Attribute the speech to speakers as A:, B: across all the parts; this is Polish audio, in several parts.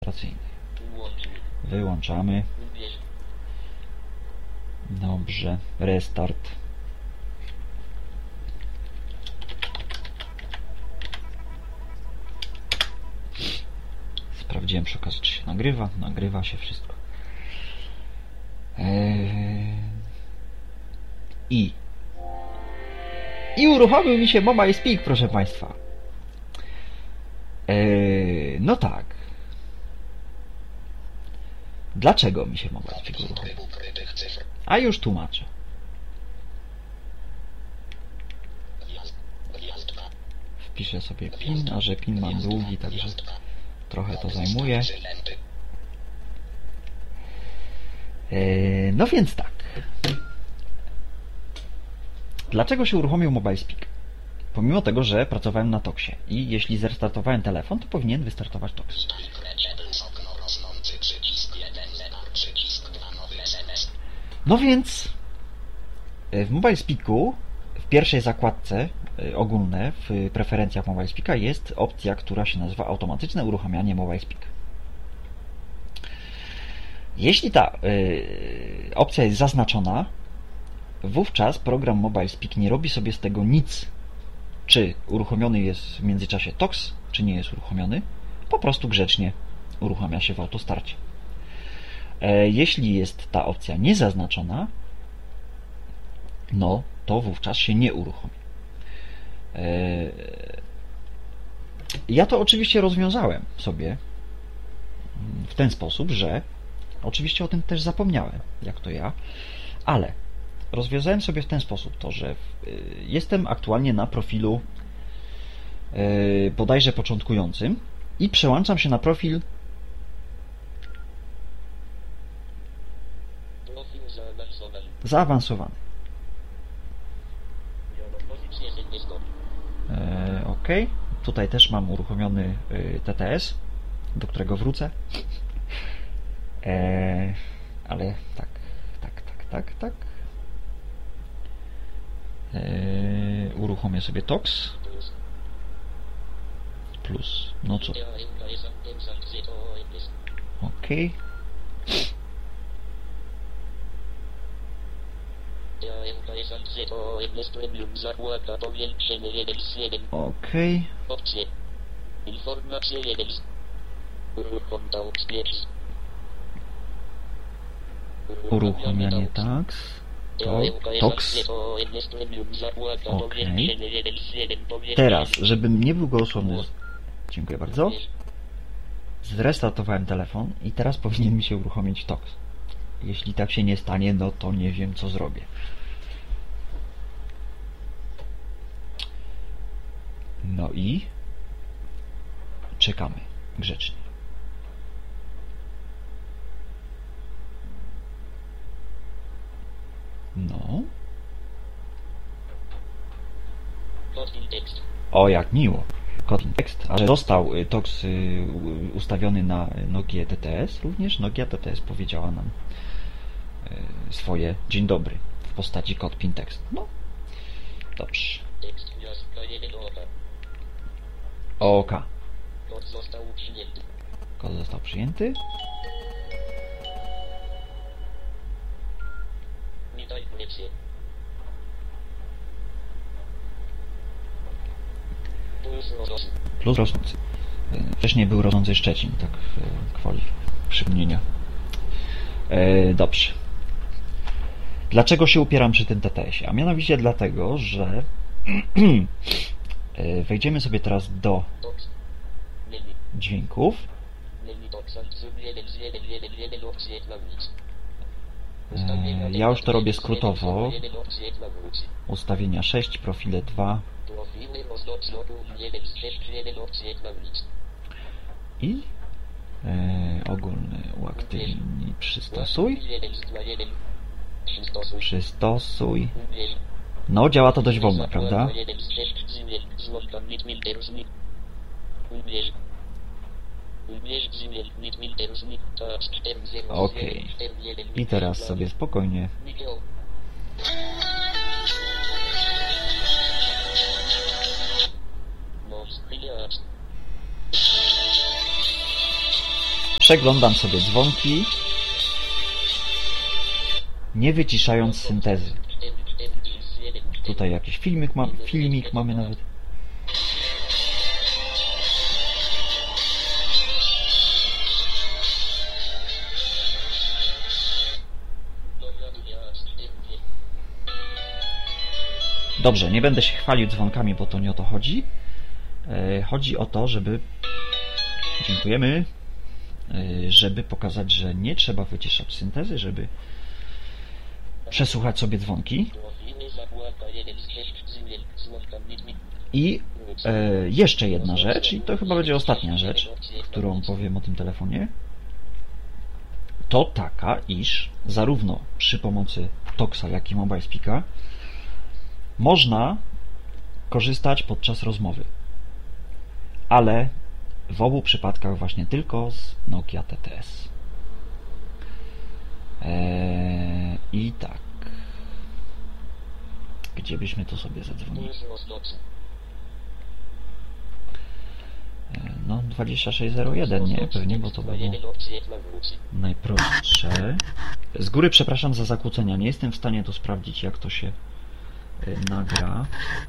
A: operacyjnej. Wyłączamy. Dobrze. Restart. Sprawdziłem przy okazji, czy się nagrywa. Nagrywa się wszystko. I uruchomił mi się Mobile Speak, proszę Państwa. No tak. Dlaczego mi się Mobile Speak uruchomił? A już tłumaczę. Wpiszę sobie PIN, a że PIN mam długi, także trochę to zajmuje. No więc tak. Dlaczego się uruchomił Mobile Speak? Pomimo tego, że pracowałem na Toxie i jeśli zrestartowałem telefon, to powinien wystartować Tox. No więc w Mobile Speaku, w pierwszej zakładce ogólne, w preferencjach Mobile Speaka jest opcja, która się nazywa automatyczne uruchamianie Mobile Speak. Jeśli ta opcja jest zaznaczona, wówczas program Mobile Speak nie robi sobie z tego nic, czy uruchomiony jest w międzyczasie Tox, czy nie jest uruchomiony, po prostu grzecznie uruchamia się w autostarcie. Jeśli jest ta opcja niezaznaczona, no to wówczas się nie uruchomi. Ja to oczywiście rozwiązałem sobie w ten sposób, że oczywiście o tym też zapomniałem, jak to ja, ale rozwiązałem sobie w ten sposób to, że jestem aktualnie na profilu bodajże początkującym i przełączam się na profil zaawansowany. OK. Tutaj też mam uruchomiony TTS, do którego wrócę. Ale tak. Uruchomię sobie Tox. Plus. No co? OK. OK. Uruchomienie Tox. OK. Teraz, żebym nie był gołosłowny, dziękuję bardzo, zrestartowałem telefon i teraz powinien mi się uruchomić Tox. Jeśli tak się nie stanie, no to nie wiem, co zrobię. No i czekamy grzecznie. No. O, jak miło. Kotlin Text, ale został Tox ustawiony na Nokia TTS. Również Nokia TTS powiedziała nam swoje dzień dobry w postaci Kotlin Text. No, dobrze. OK. Kod został przyjęty. Plus rosnący. Wcześniej był rosnący Szczecin, tak gwoli przypomnienia. Dobrze. Dlaczego się upieram przy tym TTS-ie? A mianowicie dlatego, że wejdziemy sobie teraz do dźwięków. Ja już to robię skrótowo. Ustawienia 6, profile 2. I ogólny uaktywnij, przystosuj. No, działa to dość wolno, prawda? OK. I teraz sobie spokojnie Przeglądam sobie dzwonki, nie wyciszając syntezy. Tutaj jakiś filmik mamy nawet. Dobrze, nie będę się chwalił dzwonkami, bo to nie o to chodzi. Chodzi o to, żeby... Dziękujemy. Żeby pokazać, że nie trzeba wyciszać syntezy, żeby przesłuchać sobie dzwonki. I jeszcze jedna rzecz, i to chyba będzie ostatnia rzecz, którą powiem o tym telefonie, to taka, iż zarówno przy pomocy Toxa, jak i Mobile Speaka można korzystać podczas rozmowy, ale w obu przypadkach właśnie tylko z Nokia TTS. I tak. Gdzie byśmy to sobie zadzwonili? No 2601, nie? Pewnie, bo to było najprostsze. Z góry przepraszam za zakłócenia. Nie jestem w stanie to sprawdzić, jak to się nagra.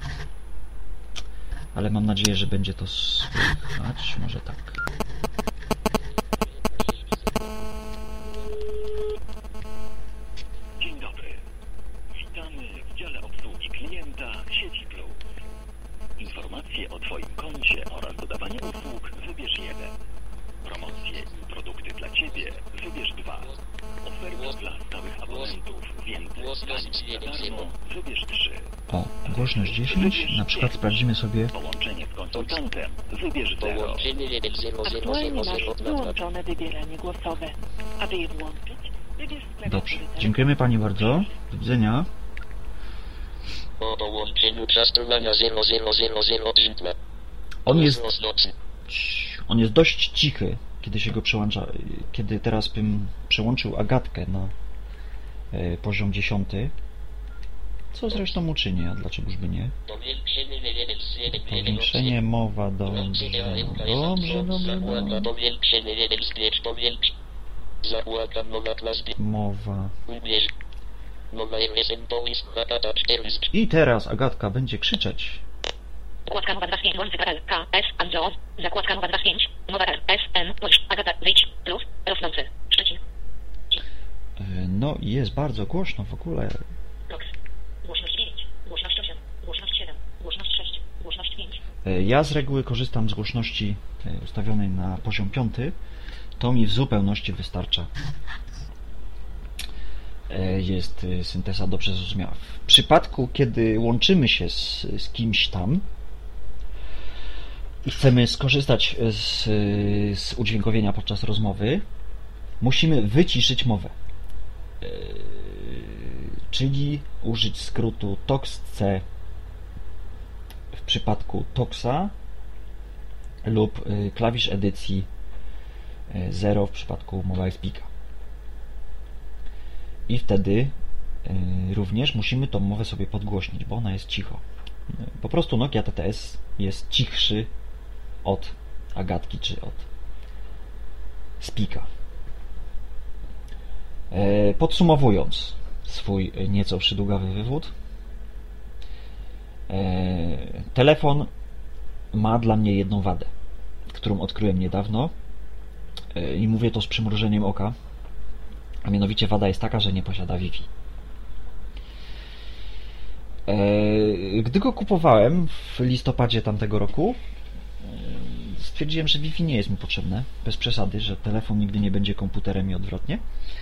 A: Ale mam nadzieję, że będzie to słychać. Może tak.
B: Dzień dobry. Witamy w dziale obsługi klienta sieci Plus. Informacje o Twoim koncie oraz dodawanie usług wybierz 1. Promocje i produkty dla Ciebie wybierz 2. Oferty dla stałych abonentów więcej za darmo wybierz 3.
A: O, głośność 10. Na przykład sprawdzimy sobie...
B: Połączenie z konsultantem wybierz 0.
C: Aktualnie masz wyłączone wybieranie głosowe. Aby je włączyć, wybierz sklep.
A: Dobrze. Dziękujemy Pani bardzo. Do widzenia.
D: Po połączeniu czastowania 0000
A: On jest dość cichy, kiedy się go przełącza. Kiedy teraz bym przełączył Agatkę na poziom 10, co zresztą uczynię, a dlaczegoż by nie? Powiększenie mowa, dobrze. Mowa. I teraz Agatka będzie krzyczeć.
C: Zakładka nowa 25, włącz K, S, Anjo, zakładka nowa 25, nowa R, S, N, Agata, wyjdź, plus, rosnący, Szczecin.
A: No i jest bardzo głośno w ogóle.
C: Tox, głośność 9, głośność 8, głośność 7, głośność 6, głośność 5.
A: Ja z reguły korzystam z głośności ustawionej na poziom 5. To mi w zupełności wystarcza. Jest synteza dobrze zrozumiała. W przypadku, kiedy łączymy się z kimś tam i chcemy skorzystać z udźwiękowienia podczas rozmowy, musimy wyciszyć mowę. Czyli użyć skrótu TOX-C w przypadku Toxa lub klawisz edycji 0 w przypadku Mobile Speaka. I wtedy również musimy tą mowę sobie podgłośnić, bo ona jest cicho. Po prostu Nokia TTS jest cichszy od Agatki czy od Speaka. Podsumowując swój nieco przydługawy wywód, telefon ma dla mnie jedną wadę, którą odkryłem niedawno i mówię to z przymrużeniem oka, a mianowicie wada jest taka, że nie posiada Wi-Fi. Gdy go kupowałem w listopadzie tamtego roku, stwierdziłem, że Wi-Fi nie jest mi potrzebne, bez przesady, że telefon nigdy nie będzie komputerem i odwrotnie.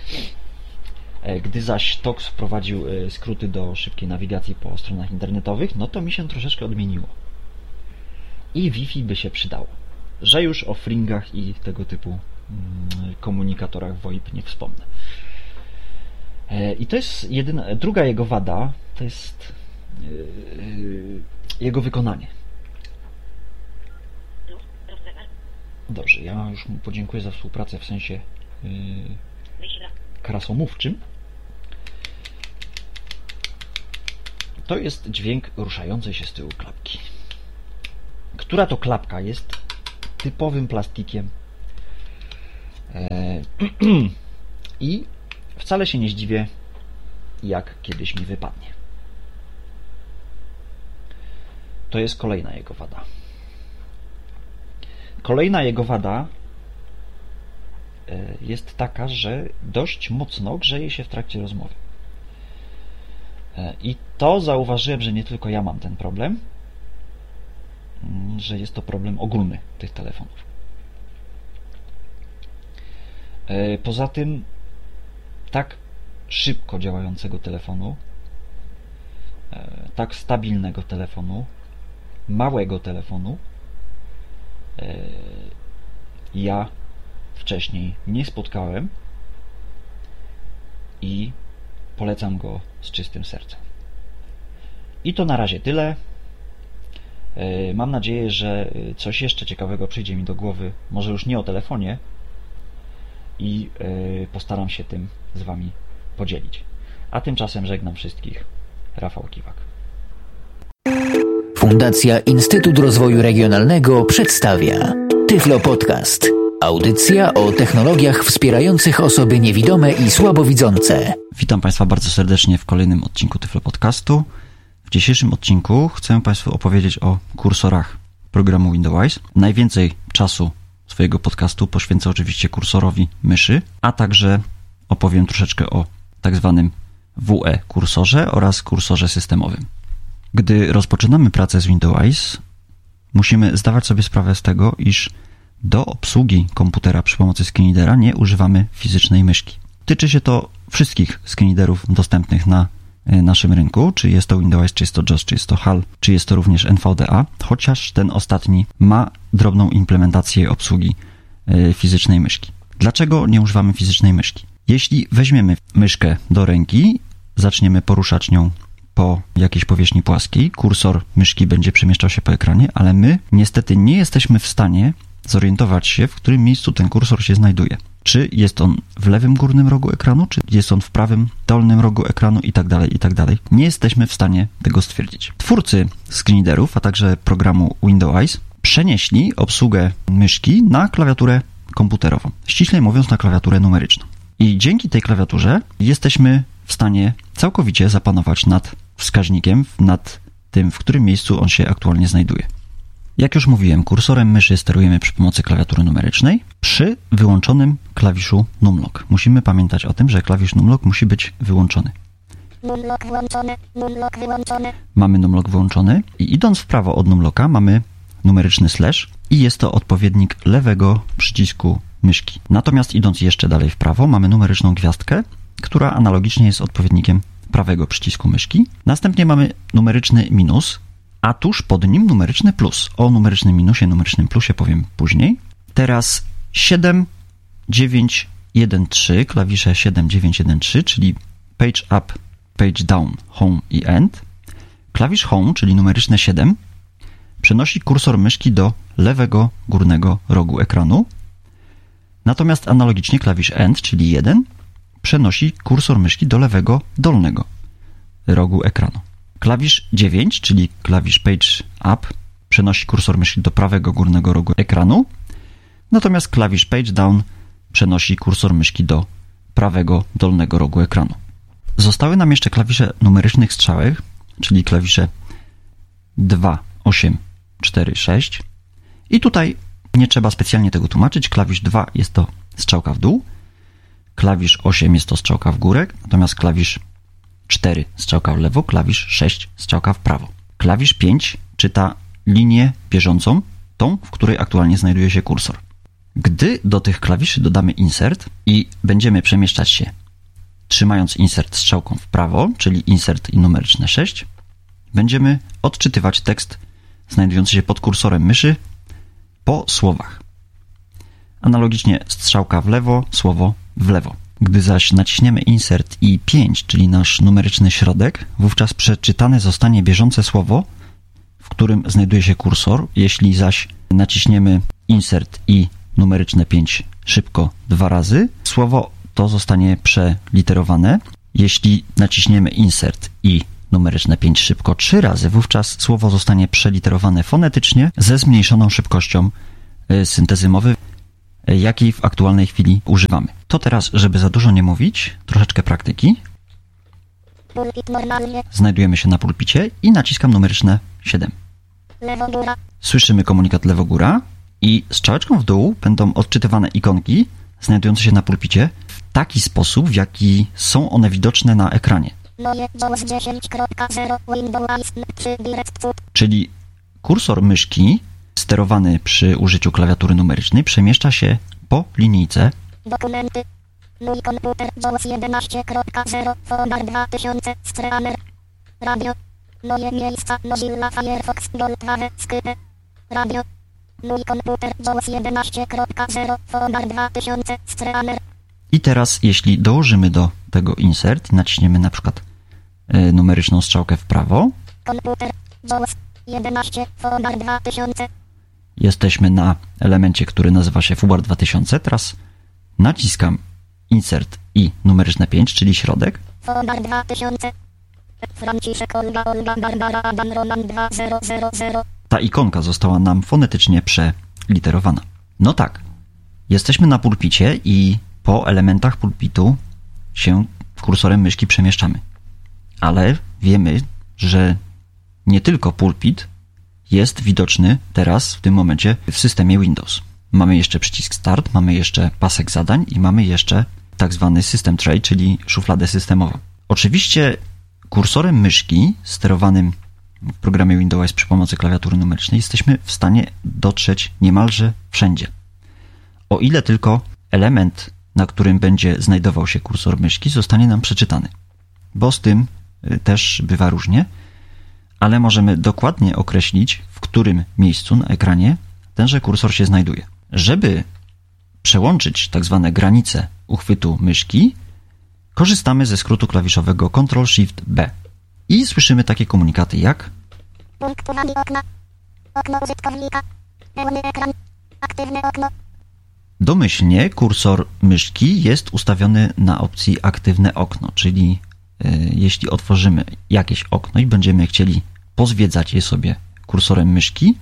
A: Gdy zaś Tox wprowadził skróty do szybkiej nawigacji po stronach internetowych, no to mi się troszeczkę odmieniło. I Wi-Fi by się przydało. Że już o fringach i tego typu komunikatorach VoIP nie wspomnę. I to jest druga jego wada, to jest jego wykonanie. Dobrze, ja już mu podziękuję za współpracę w sensie krasomówczym. To jest dźwięk ruszającej się z tyłu klapki. Która to klapka jest typowym plastikiem I wcale się nie zdziwię, jak kiedyś mi wypadnie. To jest kolejna jego wada. Kolejna jego wada jest taka, że dość mocno grzeje się w trakcie rozmowy. I to zauważyłem, że nie tylko ja mam ten problem, że jest to problem ogólny tych telefonów. Poza tym tak szybko działającego telefonu, tak stabilnego telefonu, małego telefonu ja wcześniej nie spotkałem i polecam go z czystym sercem. I to na razie tyle. Mam nadzieję, że coś jeszcze ciekawego przyjdzie mi do głowy, może już nie o telefonie, i postaram się tym z Wami podzielić. A tymczasem żegnam wszystkich. Rafał Kiwak.
E: Fundacja Instytut Rozwoju Regionalnego przedstawia Tyflo Podcast. Audycja o technologiach wspierających osoby niewidome i słabowidzące.
A: Witam Państwa bardzo serdecznie w kolejnym odcinku Tyflo Podcastu. W dzisiejszym odcinku chcę Państwu opowiedzieć o kursorach programu Windows. Najwięcej czasu swojego podcastu poświęcę oczywiście kursorowi myszy, a także opowiem troszeczkę o tak zwanym WE kursorze oraz kursorze systemowym. Gdy rozpoczynamy pracę z Windows, musimy zdawać sobie sprawę z tego, iż do obsługi komputera przy pomocy screenreadera nie używamy fizycznej myszki. Tyczy się to wszystkich screenreaderów dostępnych na naszym rynku, czy jest to Windows, czy jest to JAWS, czy jest to HAL, czy jest to również NVDA, chociaż ten ostatni ma drobną implementację obsługi fizycznej myszki. Dlaczego nie używamy fizycznej myszki? Jeśli weźmiemy myszkę do ręki, zaczniemy poruszać nią po jakiejś powierzchni płaskiej, kursor myszki będzie przemieszczał się po ekranie, ale my niestety nie jesteśmy w stanie zorientować się, w którym miejscu ten kursor się znajduje. Czy jest on w lewym górnym rogu ekranu, czy jest on w prawym dolnym rogu ekranu i tak dalej, i tak dalej. Nie jesteśmy w stanie tego stwierdzić. Twórcy screenreaderów, a także programu Windows przenieśli obsługę myszki na klawiaturę komputerową. Ściślej mówiąc, na klawiaturę numeryczną. I dzięki tej klawiaturze jesteśmy w stanie całkowicie zapanować nad wskaźnikiem, nad tym, w którym miejscu on się aktualnie znajduje. Jak już mówiłem, kursorem myszy sterujemy przy pomocy klawiatury numerycznej przy wyłączonym klawiszu numlock. Musimy pamiętać o tym, że klawisz numlock musi być wyłączony.
F: Numlock włączony, numlock wyłączony.
A: Mamy numlock wyłączony i idąc w prawo od numlocka mamy numeryczny slash i jest to odpowiednik lewego przycisku myszki. Natomiast idąc jeszcze dalej w prawo mamy numeryczną gwiazdkę, która analogicznie jest odpowiednikiem prawego przycisku myszki. Następnie mamy numeryczny minus, a tuż pod nim numeryczny plus. O numerycznym minusie, numerycznym plusie powiem później. Teraz 7, 9, 1, 3, klawisze 7, 9, 1, 3, czyli page up, page down, home i end. Klawisz home, czyli numeryczne 7, przenosi kursor myszki do lewego górnego rogu ekranu. Natomiast analogicznie klawisz end, czyli 1, przenosi kursor myszki do lewego dolnego rogu ekranu. Klawisz 9, czyli klawisz page up, przenosi kursor myszki do prawego górnego rogu ekranu, natomiast klawisz page down przenosi kursor myszki do prawego dolnego rogu ekranu. Zostały nam jeszcze klawisze numerycznych strzałek, czyli klawisze 2, 8, 4, 6 i tutaj nie trzeba specjalnie tego tłumaczyć. Klawisz 2 jest to strzałka w dół, klawisz 8 jest to strzałka w górę, natomiast klawisz 4 strzałka w lewo, klawisz 6 strzałka w prawo. Klawisz 5 czyta linię bieżącą, tą, w której aktualnie znajduje się kursor. Gdy do tych klawiszy dodamy insert i będziemy przemieszczać się trzymając insert strzałką w prawo, czyli insert i numeryczne 6, będziemy odczytywać tekst znajdujący się pod kursorem myszy po słowach. Analogicznie strzałka w lewo, słowo w lewo. Gdy zaś naciśniemy insert i 5, czyli nasz numeryczny środek, wówczas przeczytane zostanie bieżące słowo, w którym znajduje się kursor. Jeśli zaś naciśniemy insert i numeryczne 5 szybko 2 razy, słowo to zostanie przeliterowane. Jeśli naciśniemy insert i numeryczne 5 szybko 3 razy, wówczas słowo zostanie przeliterowane fonetycznie ze zmniejszoną szybkością syntezy mowy. jakiej w aktualnej chwili używamy. To teraz, żeby za dużo nie mówić, troszeczkę praktyki.
F: Pulpit normalnie.
A: Znajdujemy się na pulpicie i naciskam numeryczne 7.
F: Lewo góra.
A: Słyszymy komunikat lewo-góra i strzałeczką w dół będą odczytywane ikonki znajdujące się na pulpicie w taki sposób, w jaki są one widoczne na ekranie.
F: Moje JAWS 10.0 Windows 3 Direct Put.
A: Czyli kursor myszki sterowany przy użyciu klawiatury numerycznej przemieszcza się po linijce.
F: Dokumenty. Mój komputer JAWS 11.0 Folder 2000 Scanner. Radio. Moje miejsca Mozilla Firefox Goldwave Skype. Radio. Mój komputer JAWS 11.0 Folder 2000 Scanner.
A: I teraz jeśli dołożymy do tego insert i naciśniemy na przykład numeryczną strzałkę w prawo,
F: Komputer JAWS 11 Folder 2000.
A: jesteśmy na elemencie, który nazywa się FUBAR 2000. Teraz naciskam insert i numeryczne 5, czyli środek.
F: Folder 2000. Franciszek Olga Barbara Adam Roman 2000.
A: Ta ikonka została nam fonetycznie przeliterowana. No tak, jesteśmy na pulpicie i po elementach pulpitu się kursorem myszki przemieszczamy. Ale wiemy, że nie tylko pulpit jest widoczny teraz w tym momencie w systemie Windows. Mamy jeszcze przycisk Start, mamy jeszcze pasek zadań i mamy jeszcze tak zwany System Tray, czyli szufladę systemową. Oczywiście kursorem myszki sterowanym w programie Windows przy pomocy klawiatury numerycznej jesteśmy w stanie dotrzeć niemalże wszędzie. O ile tylko element, na którym będzie znajdował się kursor myszki, zostanie nam przeczytany. Bo z tym też bywa różnie, ale możemy dokładnie określić, w którym miejscu na ekranie tenże kursor się znajduje. Żeby przełączyć tak zwane granice uchwytu myszki, korzystamy ze skrótu klawiszowego Ctrl-Shift-B i słyszymy takie komunikaty jak
F: Punkt uwagi okna. Okno użytkownika. Pełny ekran. Aktywne okno.
A: domyślnie kursor myszki jest ustawiony na opcji aktywne okno, czyli jeśli otworzymy jakieś okno i będziemy chcieli pozwiedzać je sobie kursorem myszki,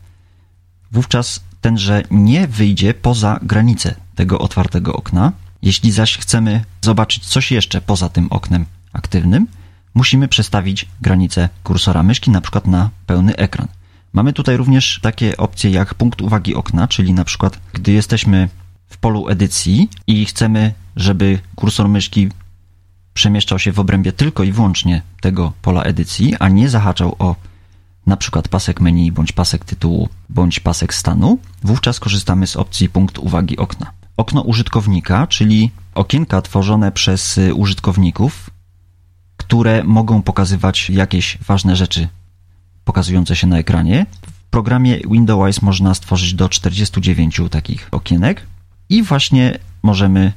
A: wówczas tenże nie wyjdzie poza granicę tego otwartego okna. Jeśli zaś chcemy zobaczyć coś jeszcze poza tym oknem aktywnym, musimy przestawić granicę kursora myszki na przykład na pełny ekran. Mamy tutaj również takie opcje jak punkt uwagi okna, czyli na przykład gdy jesteśmy w polu edycji i chcemy, żeby kursor myszki przemieszczał się w obrębie tylko i wyłącznie tego pola edycji, a nie zahaczał o na przykład pasek menu, bądź pasek tytułu, bądź pasek stanu, wówczas korzystamy z opcji punkt uwagi okna. Okno użytkownika, czyli okienka tworzone przez użytkowników, które mogą pokazywać jakieś ważne rzeczy pokazujące się na ekranie. W programie Windows można stworzyć do 49 takich okienek i właśnie możemy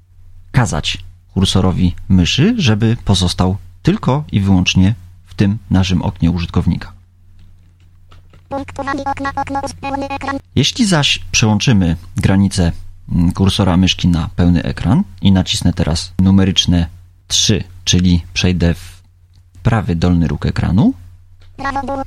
A: kazać kursorowi myszy, żeby pozostał tylko i wyłącznie w tym naszym oknie użytkownika.
F: Punkt uwagi okna. Okno pełny ekran.
A: Jeśli zaś przełączymy granicę kursora myszki na pełny ekran i nacisnę teraz numeryczne 3, czyli przejdę w prawy dolny róg ekranu,
F: Prawo gór.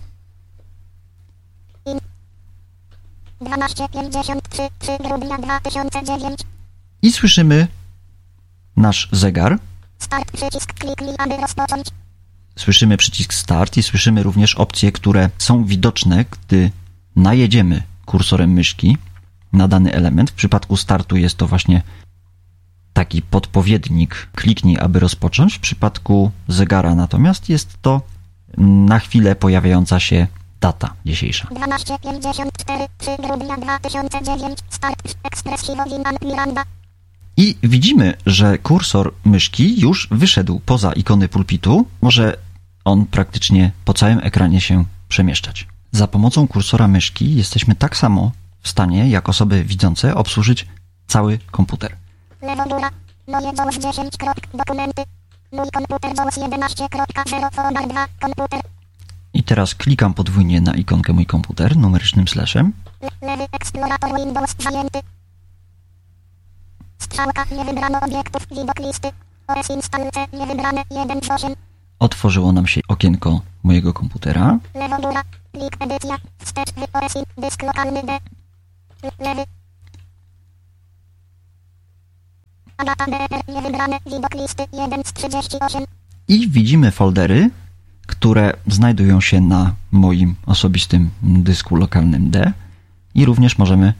F: 12:53 3 grudnia 2009.
A: i słyszymy nasz zegar,
F: Start przycisk kliknij, aby rozpocząć.
A: słyszymy przycisk Start i słyszymy również opcje, które są widoczne, gdy najedziemy kursorem myszki na dany element. W przypadku startu jest to właśnie taki podpowiednik kliknij, aby rozpocząć. W przypadku zegara natomiast jest to na chwilę pojawiająca się data dzisiejsza.
F: 12:54 3 grudnia 2009. Start Express Hiwodin Miranda.
A: I widzimy, że kursor myszki już wyszedł poza ikony pulpitu. Może on praktycznie po całym ekranie się przemieszczać. Za pomocą kursora myszki jesteśmy tak samo w stanie, jak osoby widzące, obsłużyć cały komputer.
F: Lewo góra. Moje JAWS 10. Dokumenty. Mój komputer JAWS 11.0 Folder 2. Komputer.
A: I teraz klikam podwójnie na ikonkę mój komputer numerycznym slashem.
F: Lewy Explorator Windows zajęty. Strzałka nie wybrano obiektów. Widok listy. OS install C nie wybrane 1 z 8.
A: Otworzyło nam się okienko mojego komputera.
F: Lewo góra. Plik edycja. Wstecz OS dysk lokalny D. Lewy. Agata DR, niewybrane, widok listy 1 z 38.
A: I widzimy foldery, które znajdują się na moim osobistym dysku lokalnym D i również możemy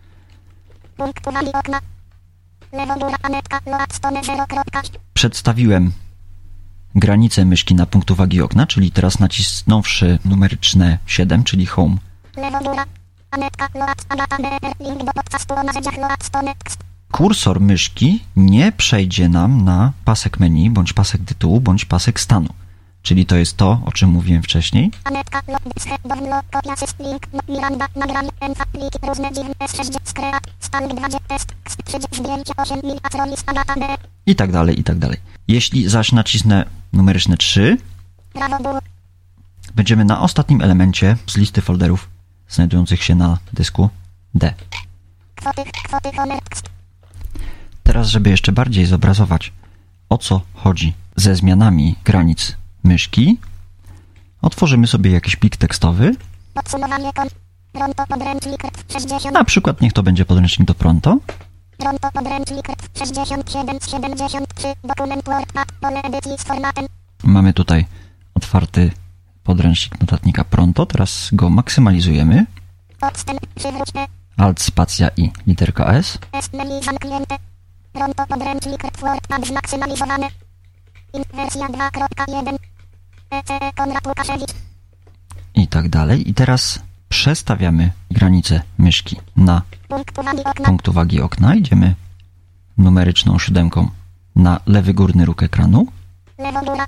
F: Punkt uwagi okna. Lewo góra, Anetka, Load Stone 0.
A: przedstawiłem granicę myszki na punkt uwagi okna, czyli teraz nacisnąwszy numeryczne 7, czyli Home.
F: Lewo góra, Anetka, Load, Agata DR, link do podcastu o narzędziach Load Stone.
A: Kursor myszki nie przejdzie nam na pasek menu, bądź pasek tytułu, bądź pasek stanu. Czyli to jest to, o czym mówiłem wcześniej.
F: Anetka, download, kopia, syst, link, Miranda, nagranie, enfa, pliki, różne dziwne, S6, skreat, stalk, 20, test, zdjęcia, 8, mil, atronis, Agata DR.
A: I tak dalej, i tak dalej. Jeśli zaś nacisnę numeryczne 3,
F: Prawo góra,
A: będziemy na ostatnim elemencie z listy folderów znajdujących się na dysku D.
F: kwoty, honor,
A: Teraz, żeby jeszcze bardziej zobrazować, o co chodzi ze zmianami granic myszki, otworzymy sobie jakiś plik tekstowy.
F: podsumowanie kon, Pronto, podręcznik, 60.
A: Na przykład niech to będzie podręcznik do Pronto.
F: Pronto, podręcznik, 67 z 73, dokument Word, pole edycji z formatem.
A: Mamy tutaj otwarty podręcznik notatnika Pronto. Teraz go maksymalizujemy.
F: Odstęp, przywróć E,
A: Alt, spacja i literka S.
F: S, menu zamknięte. Pronto, podręcznik, Word, zmaksymalizowane. Wersja 2.1. ECE, Konrad Łukaszewicz.
A: I tak dalej. I teraz przestawiamy granicę myszki na
F: Punkt uwagi okna.
A: punkt uwagi okna. Idziemy numeryczną 7 na lewy górny róg ekranu.
F: Lewo góra.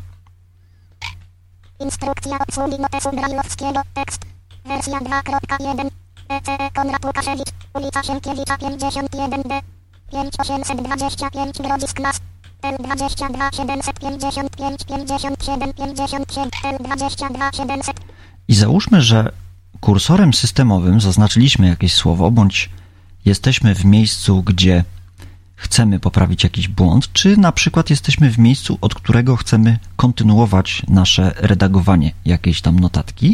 F: Instrukcja obsługi notesu brajlowskiego. Tekst. Wersja 2.1. ECE, Konrad Łukaszewicz. Ulica Sienkiewicza 51D. 5825 Grodzisk Las. L22 755 57 57 L22 700.
A: I załóżmy, że kursorem systemowym zaznaczyliśmy jakieś słowo, bądź jesteśmy w miejscu, gdzie chcemy poprawić jakiś błąd, czy na przykład jesteśmy w miejscu, od którego chcemy kontynuować nasze redagowanie jakiejś tam notatki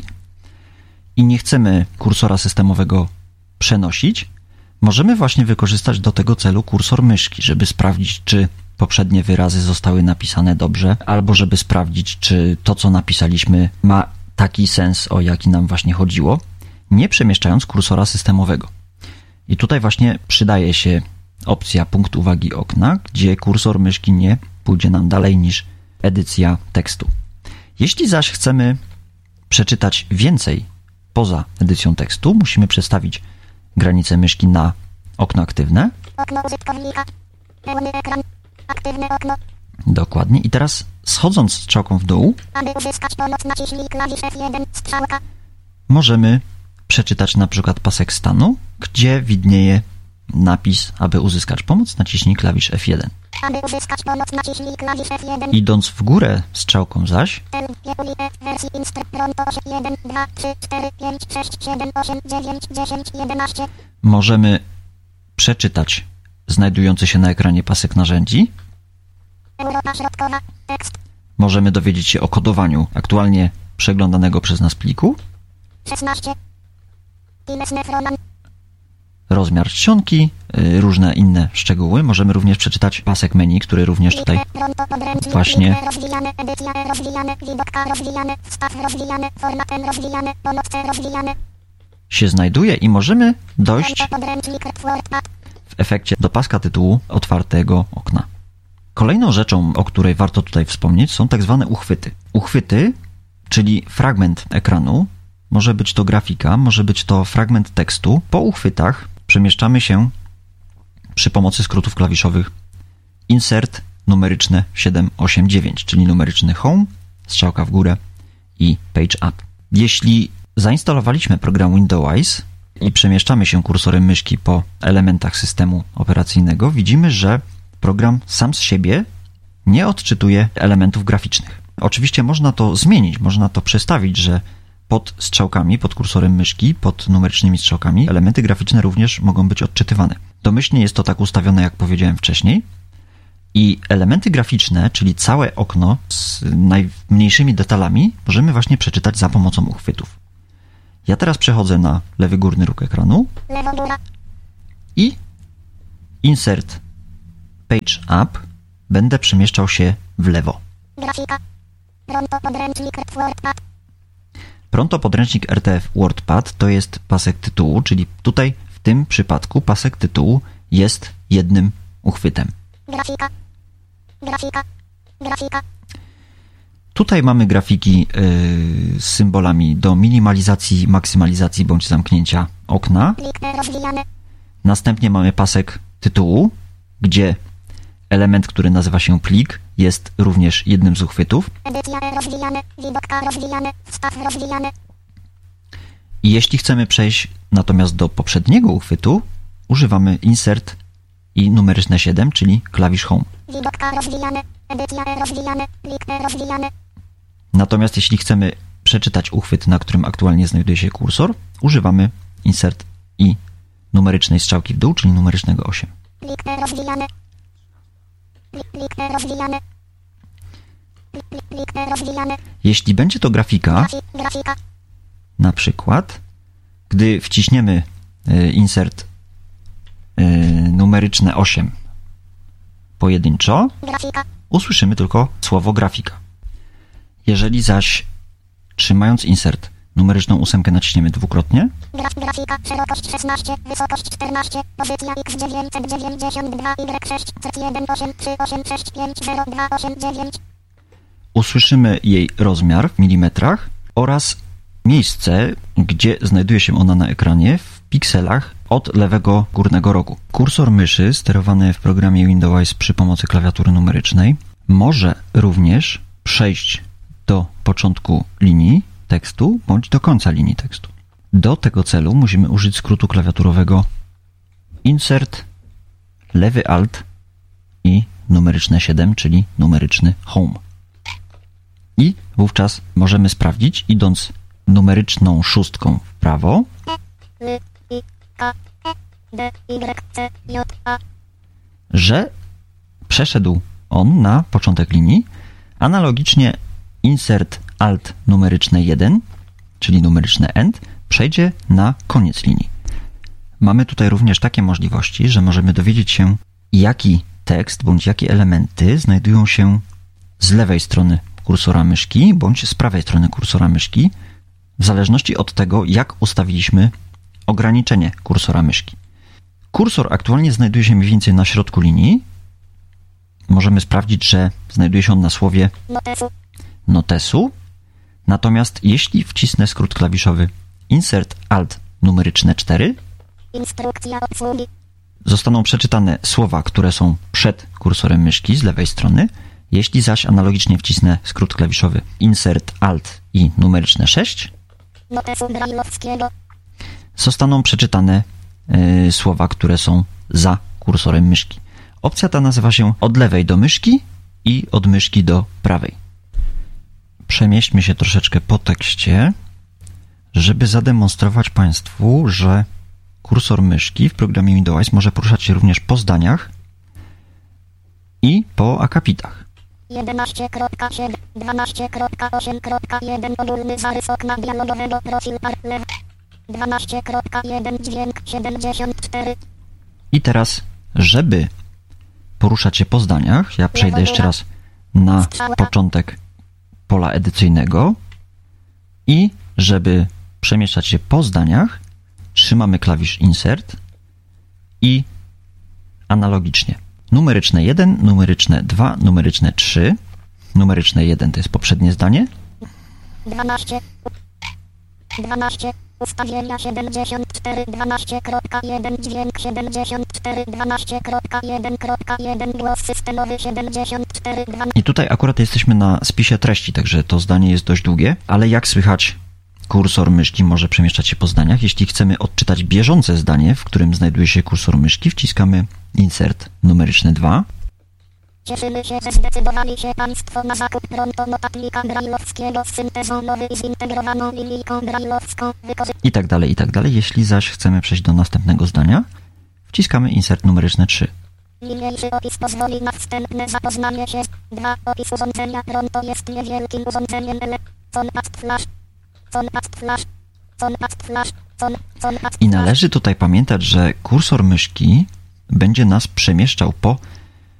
A: i nie chcemy kursora systemowego przenosić, możemy właśnie wykorzystać do tego celu kursor myszki, żeby sprawdzić, czy poprzednie wyrazy zostały napisane dobrze, albo żeby sprawdzić, czy to, co napisaliśmy, ma taki sens, o jaki nam właśnie chodziło, nie przemieszczając kursora systemowego. I tutaj właśnie przydaje się opcja punkt uwagi okna, gdzie kursor myszki nie pójdzie nam dalej niż edycja tekstu. Jeśli zaś chcemy przeczytać więcej poza edycją tekstu, musimy przestawić granicę myszki na okno aktywne.
F: Okno użytkownika. Pełny ekran. Aktywne okno.
A: Dokładnie. I teraz schodząc strzałką w dół,
F: Aby uzyskać pomoc, naciśnij klawisz F1, strzałka.
A: możemy przeczytać na przykład pasek stanu, gdzie widnieje napis, aby uzyskać pomoc, naciśnij klawisz F1.
F: Aby uzyskać pomoc, naciśnij klawisz F1.
A: Idąc w górę strzałką zaś,
F: L, Piepuli, F, wersji Instr, Pronto, 1, 2, 3, 4, 5, 6, 7, 8, 9, 10, 11.
A: możemy przeczytać znajdujący się na ekranie pasek narzędzi.
F: Europa Środkowa, tekst,
A: Możemy dowiedzieć się o kodowaniu aktualnie przeglądanego przez nas pliku,
F: 16. Times Nefronan,
A: rozmiar czcionki, różne inne szczegóły. Możemy również przeczytać pasek menu, który również tutaj
F: Pronto, podręcznik,
A: właśnie
F: link, rozwijane, edycja, rozwijane, widok, rozwijane, wstaw, rozwijane, format, rozwijane, pomoc, rozwijane.
A: się znajduje i możemy dojść
F: Pronto, podręcznik, Word,
A: w efekcie do paska tytułu otwartego okna. Kolejną rzeczą, o której warto tutaj wspomnieć, są tak zwane uchwyty. Uchwyty, czyli fragment ekranu, może być to grafika, może być to fragment tekstu. Po uchwytach przemieszczamy się przy pomocy skrótów klawiszowych Insert numeryczne 789, czyli numeryczny Home, strzałka w górę i Page Up. Jeśli zainstalowaliśmy program Windows i przemieszczamy się kursorem myszki po elementach systemu operacyjnego, widzimy, że program sam z siebie nie odczytuje elementów graficznych. Oczywiście można to zmienić, można to przestawić, że pod strzałkami, pod kursorem myszki, pod numerycznymi strzałkami elementy graficzne również mogą być odczytywane. Domyślnie jest to tak ustawione, jak powiedziałem wcześniej, i elementy graficzne, czyli całe okno z najmniejszymi detalami, możemy właśnie przeczytać za pomocą uchwytów. Ja teraz przechodzę na lewy górny róg ekranu
F: lewo góra,
A: i Insert Page Up będę przemieszczał się w lewo.
F: Grafika. Pronto podręcznik WordPad.
A: Pronto podręcznik RTF WordPad to jest pasek tytułu, czyli tutaj w tym przypadku pasek tytułu jest jednym uchwytem.
F: Grafika. Grafika. Grafika.
A: Tutaj mamy grafiki z symbolami do minimalizacji, maksymalizacji bądź zamknięcia okna.
F: Plik rozwijany.
A: Następnie mamy pasek tytułu, gdzie element, który nazywa się plik, jest również jednym z uchwytów.
F: Edycja rozwijany. Widok rozwijany. Wstaw rozwijany.
A: I jeśli chcemy przejść natomiast do poprzedniego uchwytu, używamy insert i numeryczne 7, czyli klawisz home.
F: Widok rozwijany. Edycja rozwijany. Plik rozwijany.
A: Natomiast jeśli chcemy przeczytać uchwyt, na którym aktualnie znajduje się kursor, używamy insert i numerycznej strzałki w dół, czyli numerycznego 8.
F: Plik rozwijany. Plik rozwijany. Plik rozwijany.
A: Jeśli będzie to grafika,
F: Grafika.
A: na przykład, gdy wciśniemy insert numeryczne 8 pojedynczo,
F: Grafika.
A: usłyszymy tylko słowo grafika. Jeżeli zaś trzymając insert numeryczną 8 naciśniemy dwukrotnie,
F: Grafika. Szerokość 16. Wysokość 14. Pozycja X992 Y6 C183865029.
A: usłyszymy jej rozmiar w milimetrach oraz miejsce, gdzie znajduje się ona na ekranie w pikselach od lewego górnego rogu. Kursor myszy sterowany w programie Windows przy pomocy klawiatury numerycznej może również przejść do początku linii tekstu bądź do końca linii tekstu. Do tego celu musimy użyć skrótu klawiaturowego Insert, lewy Alt i numeryczne 7, czyli numeryczny Home. I wówczas możemy sprawdzić, idąc numeryczną 6 w prawo,
F: L, I, K, D, Y, C, J, A.
A: że przeszedł on na początek linii. Analogicznie Insert Alt numeryczne 1, czyli numeryczne End, przejdzie na koniec linii. Mamy tutaj również takie możliwości, że możemy dowiedzieć się, jaki tekst bądź jakie elementy znajdują się z lewej strony kursora myszki bądź z prawej strony kursora myszki, w zależności od tego, jak ustawiliśmy ograniczenie kursora myszki. Kursor aktualnie znajduje się mniej więcej na środku linii. Możemy sprawdzić, że znajduje się on na słowie notesu. Natomiast jeśli wcisnę skrót klawiszowy Insert Alt numeryczne 4,
F: Instrukcja obsługi.
A: zostaną przeczytane słowa, które są przed kursorem myszki z lewej strony. Jeśli zaś analogicznie wcisnę skrót klawiszowy Insert Alt i numeryczne 6,
F: Notesu brajlowskiego.
A: zostaną przeczytane słowa, które są za kursorem myszki. Opcja ta nazywa się od lewej do myszki i od myszki do prawej. Przemieśćmy się troszeczkę po tekście, żeby zademonstrować Państwu, że kursor myszki w programie Windows może poruszać się również po zdaniach i po akapitach.
F: 11.7, 12.8.1 ogólny zarys okna dialogowego profil par lew. 12.1 dźwięk 74.
A: I teraz, żeby poruszać się po zdaniach, ja przejdę jeszcze raz na początek pola edycyjnego i żeby przemieszczać się po zdaniach, trzymamy klawisz Insert i analogicznie numeryczne 1, numeryczne 2, numeryczne 3. Numeryczne 1 to jest poprzednie zdanie.
F: 12. Ustawienia 74. 12.1 dźwięk 74. 12.1.1 głos systemowy 74.
A: I tutaj akurat jesteśmy na spisie treści, także to zdanie jest dość długie, ale jak słychać, kursor myszki może przemieszczać się po zdaniach. Jeśli chcemy odczytać bieżące zdanie, w którym znajduje się kursor myszki, wciskamy Insert numeryczny 2.
F: Cieszymy się, że zdecydowali się Państwo na zakup pronto notatnika brajlowskiego z syntezą mowy i zintegrowaną linijką brajlowską.
A: I tak dalej, i tak dalej. Jeśli zaś chcemy przejść do następnego zdania, wciskamy Insert numeryczny 3.
F: Niniejszy opis pozwoli na wstępne zapoznanie się. 2. Opis urządzenia pronto jest niewielkim urządzeniem Compact Flash. Compact Flash. Compact Flash. Compact
A: I należy tutaj pamiętać, że kursor myszki będzie nas przemieszczał po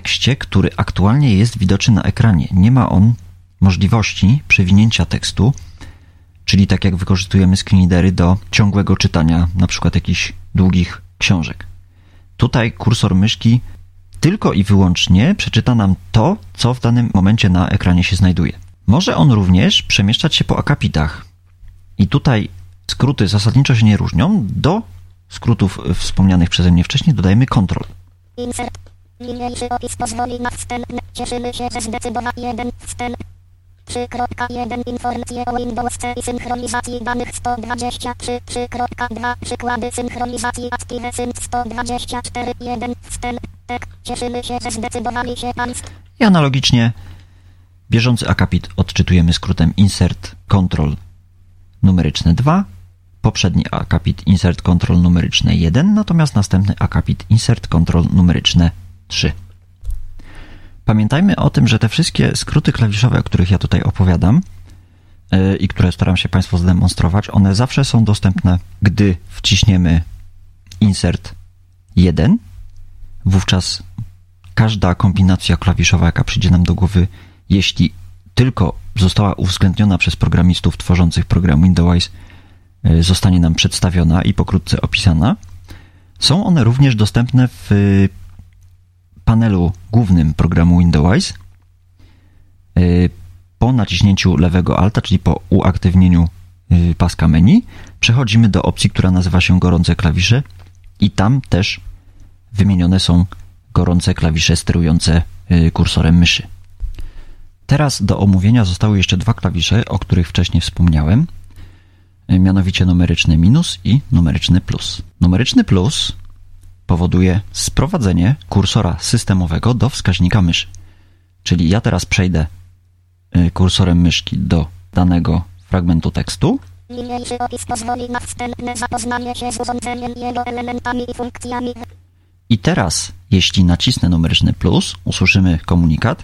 A: tekście, który aktualnie jest widoczny na ekranie. Nie ma on możliwości przewinięcia tekstu, czyli tak jak wykorzystujemy screenreadery do ciągłego czytania na przykład jakichś długich książek. Tutaj kursor myszki tylko i wyłącznie przeczyta nam to, co w danym momencie na ekranie się znajduje. Może on również przemieszczać się po akapitach. I tutaj skróty zasadniczo się nie różnią. Do skrótów wspomnianych przeze mnie wcześniej dodajemy Ctrl.
F: Insert. Niniejszy opis pozwoli na wstępne. Cieszymy się, że zdecydowano 1 wstęp. 3.1 Informacje o Windows C i synchronizacji danych 123. 3.2 Przykłady synchronizacji ActiveSync 124. 1 wstęp. Tak. Cieszymy się, że zdecydowali się Państwo.
A: I analogicznie bieżący akapit odczytujemy skrótem Insert Ctrl numeryczne 2, poprzedni akapit Insert Ctrl numeryczne 1, natomiast następny akapit Insert Ctrl numeryczne 3. Pamiętajmy o tym, że te wszystkie skróty klawiszowe, o których ja tutaj opowiadam i które staram się Państwu zdemonstrować, one zawsze są dostępne, gdy wciśniemy Insert 1. Wówczas każda kombinacja klawiszowa, jaka przyjdzie nam do głowy, jeśli tylko została uwzględniona przez programistów tworzących program Windows, zostanie nam przedstawiona i pokrótce opisana. Są one również dostępne w panelu głównym programu Windows. Po naciśnięciu lewego Alta, czyli po uaktywnieniu paska menu, przechodzimy do opcji, która nazywa się gorące klawisze i tam też wymienione są gorące klawisze sterujące kursorem myszy. Teraz do omówienia zostały jeszcze dwa klawisze, o których wcześniej wspomniałem, mianowicie numeryczny minus i numeryczny plus. Numeryczny plus powoduje sprowadzenie kursora systemowego do wskaźnika myszy. Czyli ja teraz przejdę kursorem myszki do danego fragmentu tekstu.
F: Niniejszy opis pozwoli na wstępne zapoznanie się z urządzeniem, jego elementami i funkcjami.
A: I teraz, jeśli nacisnę numeryczny plus, usłyszymy komunikat.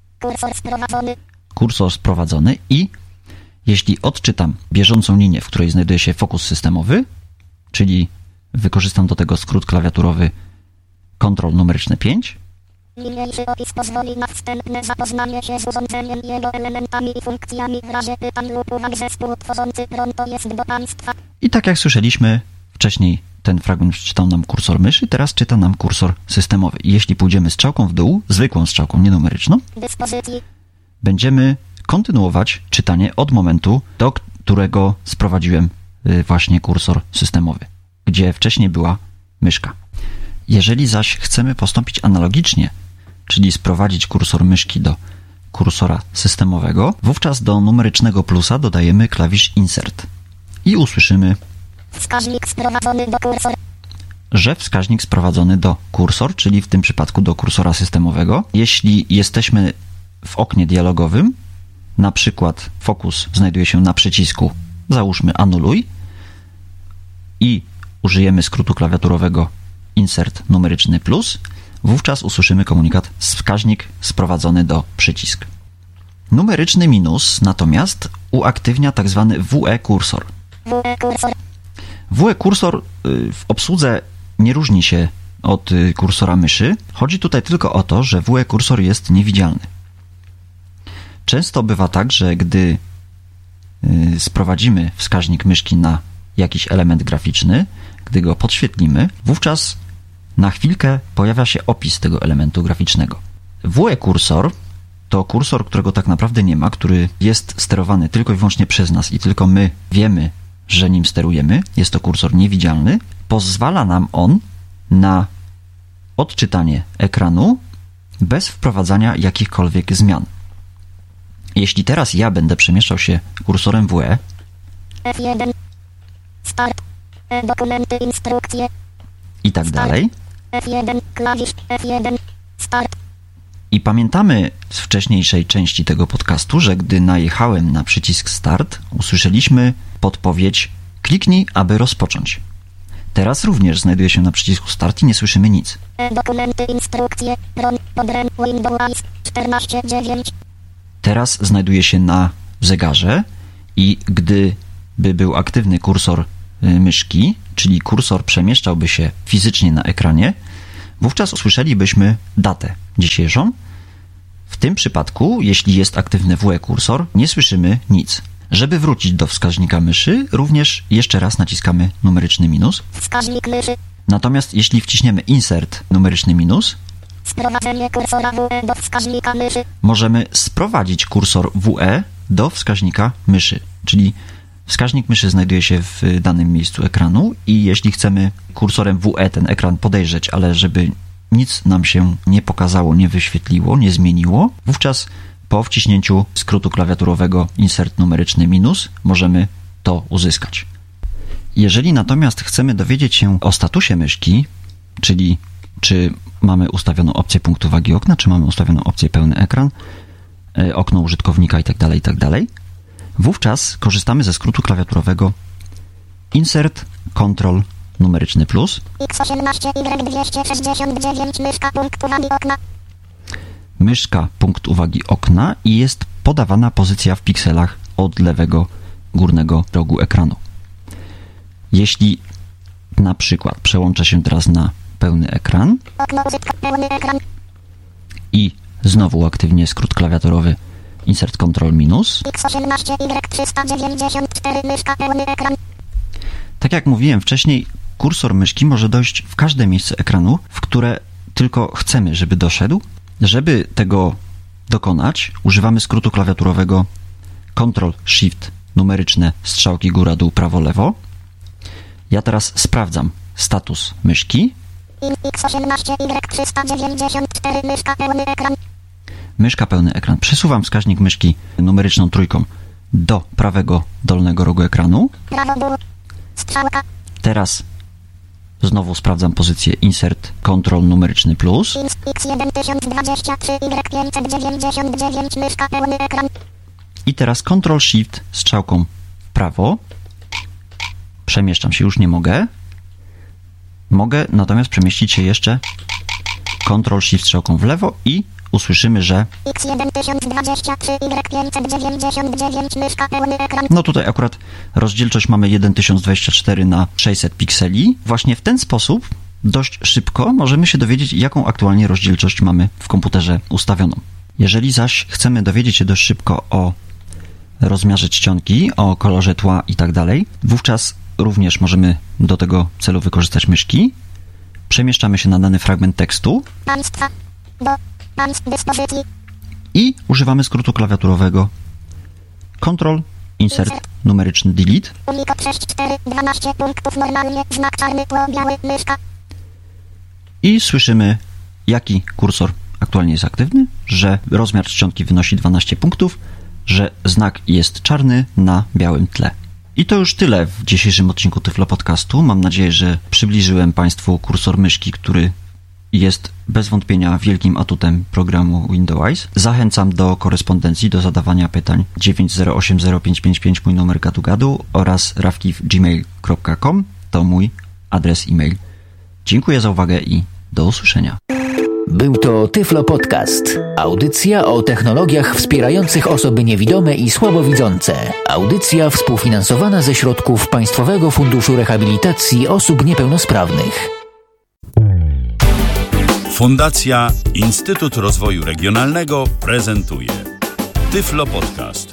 A: Kursor sprowadzony i jeśli odczytam bieżącą linię, w której znajduje się fokus systemowy, czyli wykorzystam do tego skrót klawiaturowy Ctrl numeryczne 5.
F: Niniejszy opis pozwoli na wstępne zapoznanie się z urządzeniem, jego elementami i funkcjami w razie pytań lub uwag zespół tworzący pronto jest do Państwa.
A: I tak jak słyszeliśmy wcześniej, ten fragment czytał nam kursor myszy, teraz czyta nam kursor systemowy. I jeśli pójdziemy strzałką w dół, zwykłą strzałką, nie numeryczną, będziemy kontynuować czytanie od momentu, do którego sprowadziłem właśnie kursor systemowy, gdzie wcześniej była myszka. Jeżeli zaś chcemy postąpić analogicznie, czyli sprowadzić kursor myszki do kursora systemowego, wówczas do numerycznego plusa dodajemy klawisz Insert i usłyszymy,
F: wskaźnik sprowadzony do kursor.
A: Że wskaźnik sprowadzony do kursor, czyli w tym przypadku do kursora systemowego. Jeśli jesteśmy w oknie dialogowym, na przykład fokus znajduje się na przycisku, załóżmy anuluj i użyjemy skrótu klawiaturowego Insert numeryczny plus, wówczas usłyszymy komunikat wskaźnik sprowadzony do przycisk. Numeryczny minus natomiast uaktywnia tak zwany WE kursor. WE kursor w obsłudze nie różni się od kursora myszy. Chodzi tutaj tylko o to, że WE kursor jest niewidzialny. Często bywa tak, że gdy sprowadzimy wskaźnik myszki na jakiś element graficzny, gdy go podświetlimy, wówczas na chwilkę pojawia się opis tego elementu graficznego. WE kursor to kursor, którego tak naprawdę nie ma, który jest sterowany tylko i wyłącznie przez nas i tylko my wiemy, że nim sterujemy. Jest to kursor niewidzialny. Pozwala nam on na odczytanie ekranu bez wprowadzania jakichkolwiek zmian. Jeśli teraz ja będę przemieszczał się kursorem WE
F: F1 Start dokumenty, instrukcje
A: i tak dalej.
F: F1 klawisz F1 Start.
A: I pamiętamy z wcześniejszej części tego podcastu, że gdy najechałem na przycisk Start, usłyszeliśmy podpowiedź kliknij, aby rozpocząć. Teraz również znajduje się na przycisku Start i nie słyszymy nic.
F: Dokumenty, instrukcje, podręcz Windows 14.9.
A: Teraz znajduje się na zegarze i gdyby był aktywny kursor myszki, czyli kursor przemieszczałby się fizycznie na ekranie, wówczas usłyszelibyśmy datę dzisiejszą. W tym przypadku, jeśli jest aktywny WE kursor, nie słyszymy nic. Żeby wrócić do wskaźnika myszy, również jeszcze raz naciskamy numeryczny minus.
F: Wskaźnik myszy.
A: Natomiast jeśli wciśniemy insert numeryczny minus,
F: Sprowadzenie kursora WE do wskaźnika myszy.
A: możemy sprowadzić kursor WE do wskaźnika myszy, czyli wskaźnik myszy znajduje się w danym miejscu ekranu i jeśli chcemy kursorem WE ten ekran podejrzeć, ale żeby nic nam się nie pokazało, nie wyświetliło, nie zmieniło, wówczas po wciśnięciu skrótu klawiaturowego insert numeryczny minus możemy to uzyskać. Jeżeli natomiast chcemy dowiedzieć się o statusie myszki, czyli czy mamy ustawioną opcję punktu wagi okna, czy mamy ustawioną opcję pełny ekran, okno użytkownika itd., wówczas korzystamy ze skrótu klawiaturowego insert control numeryczny plus.
F: X18Y269 myszka punkt uwagi okna.
A: Myszka punkt uwagi okna i jest podawana pozycja w pikselach od lewego górnego rogu ekranu. Jeśli na przykład przełączę się teraz na pełny ekran
F: Okno pełny ekran.
A: i znowu uaktywnię skrót klawiaturowy insert control minus,
F: X18Y394 myszka pełny ekran.
A: tak jak mówiłem wcześniej, kursor myszki może dojść w każde miejsce ekranu, w które tylko chcemy, żeby doszedł. Żeby tego dokonać, używamy skrótu klawiaturowego Ctrl-Shift numeryczne strzałki góra, dół, prawo, lewo. Ja teraz sprawdzam status myszki.
F: X18Y394 myszka pełny ekran.
A: Myszka pełny ekran. Przesuwam wskaźnik myszki numeryczną trójką do prawego dolnego rogu ekranu.
F: Prawo dół. Strzałka.
A: Teraz znowu sprawdzam pozycję insert control numeryczny plus.
F: X1023Y599 myszka pełny ekran.
A: I teraz Ctrl-Shift strzałką w prawo. Przemieszczam się, już nie mogę. Mogę natomiast przemieścić się jeszcze Ctrl-Shift strzałką w lewo i usłyszymy, że
F: X1023Y599 myszka pełny ekran.
A: no tutaj akurat rozdzielczość mamy 1024 na 600 pikseli. Właśnie w ten sposób dość szybko możemy się dowiedzieć, jaką aktualnie rozdzielczość mamy w komputerze ustawioną. Jeżeli zaś chcemy dowiedzieć się dość szybko o rozmiarze czcionki, o kolorze tła i tak dalej, wówczas również możemy do tego celu wykorzystać myszki. Przemieszczamy się na dany fragment tekstu
F: Państwa. Do. Państw dyspozycji.
A: i używamy skrótu klawiaturowego Ctrl, Insert, numeryczny Delete.
F: Unicode 64, 12 punktów normalnie, znak czarny, tło biały, myszka.
A: I słyszymy, jaki kursor aktualnie jest aktywny, że rozmiar czcionki wynosi 12 punktów, że znak jest czarny na białym tle. I to już tyle w dzisiejszym odcinku Tyflo Podcastu. Mam nadzieję, że przybliżyłem Państwu kursor myszki, który jest bez wątpienia wielkim atutem programu Windows. Zachęcam do korespondencji, do zadawania pytań 9080555 mój numer gadu oraz rafki@gmail.com to mój adres e-mail. Dziękuję za uwagę i do usłyszenia.
E: Był to Tyflo Podcast. Audycja o technologiach wspierających osoby niewidome i słabowidzące. Audycja współfinansowana ze środków Państwowego Funduszu Rehabilitacji Osób Niepełnosprawnych.
G: Fundacja Instytut Rozwoju Regionalnego prezentuje Tyflo Podcast.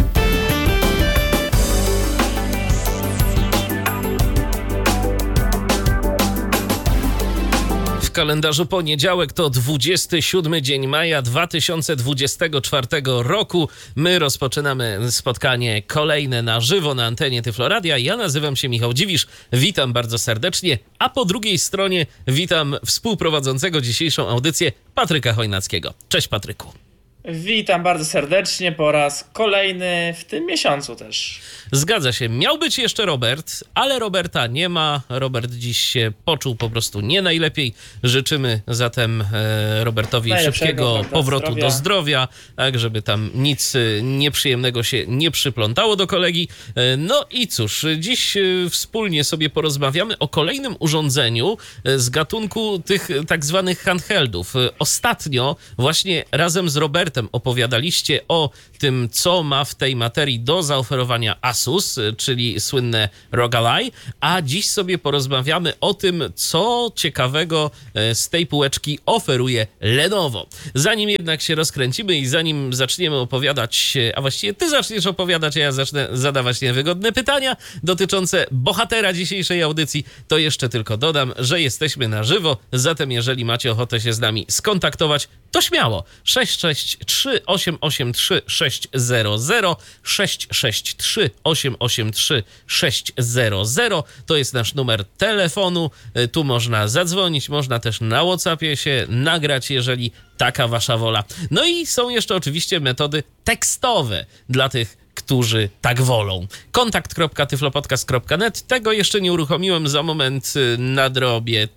H: W kalendarzu poniedziałek to 27 dzień maja 2024 roku. My rozpoczynamy spotkanie kolejne na żywo na antenie Tyflo Radia. Ja nazywam się Michał Dziwisz, witam bardzo serdecznie, a po drugiej stronie witam współprowadzącego dzisiejszą audycję Patryka Chojnackiego. Cześć Patryku.
I: Witam bardzo serdecznie po raz kolejny w tym miesiącu też.
H: Zgadza się, miał być jeszcze Robert, ale Roberta nie ma. Robert dziś się poczuł po prostu nie najlepiej. Życzymy zatem Robertowi szybkiego powrotu do zdrowia, tak żeby tam nic nieprzyjemnego się nie przyplątało do kolegi. No i cóż, dziś wspólnie sobie porozmawiamy o kolejnym urządzeniu z gatunku tych tak zwanych handheldów. Ostatnio właśnie razem z Robertem Robertem opowiadaliście o tym, co ma w tej materii do zaoferowania Asus, czyli słynne ROG Ally, a dziś sobie porozmawiamy o tym, co ciekawego z tej półeczki oferuje Lenovo. Zanim jednak się rozkręcimy i zanim zaczniemy opowiadać, a właściwie ty zaczniesz opowiadać, a ja zacznę zadawać niewygodne pytania dotyczące bohatera dzisiejszej audycji, to jeszcze tylko dodam, że jesteśmy na żywo, zatem jeżeli macie ochotę się z nami skontaktować, to śmiało. 663 883 600 663 883 600 to jest nasz numer telefonu. Tu można zadzwonić, można też na WhatsAppie się nagrać, jeżeli taka wasza wola. No i są jeszcze oczywiście metody tekstowe dla tych, którzy tak wolą. kontakt.tyflopodcast.net. Tego jeszcze nie uruchomiłem, za moment nadrobię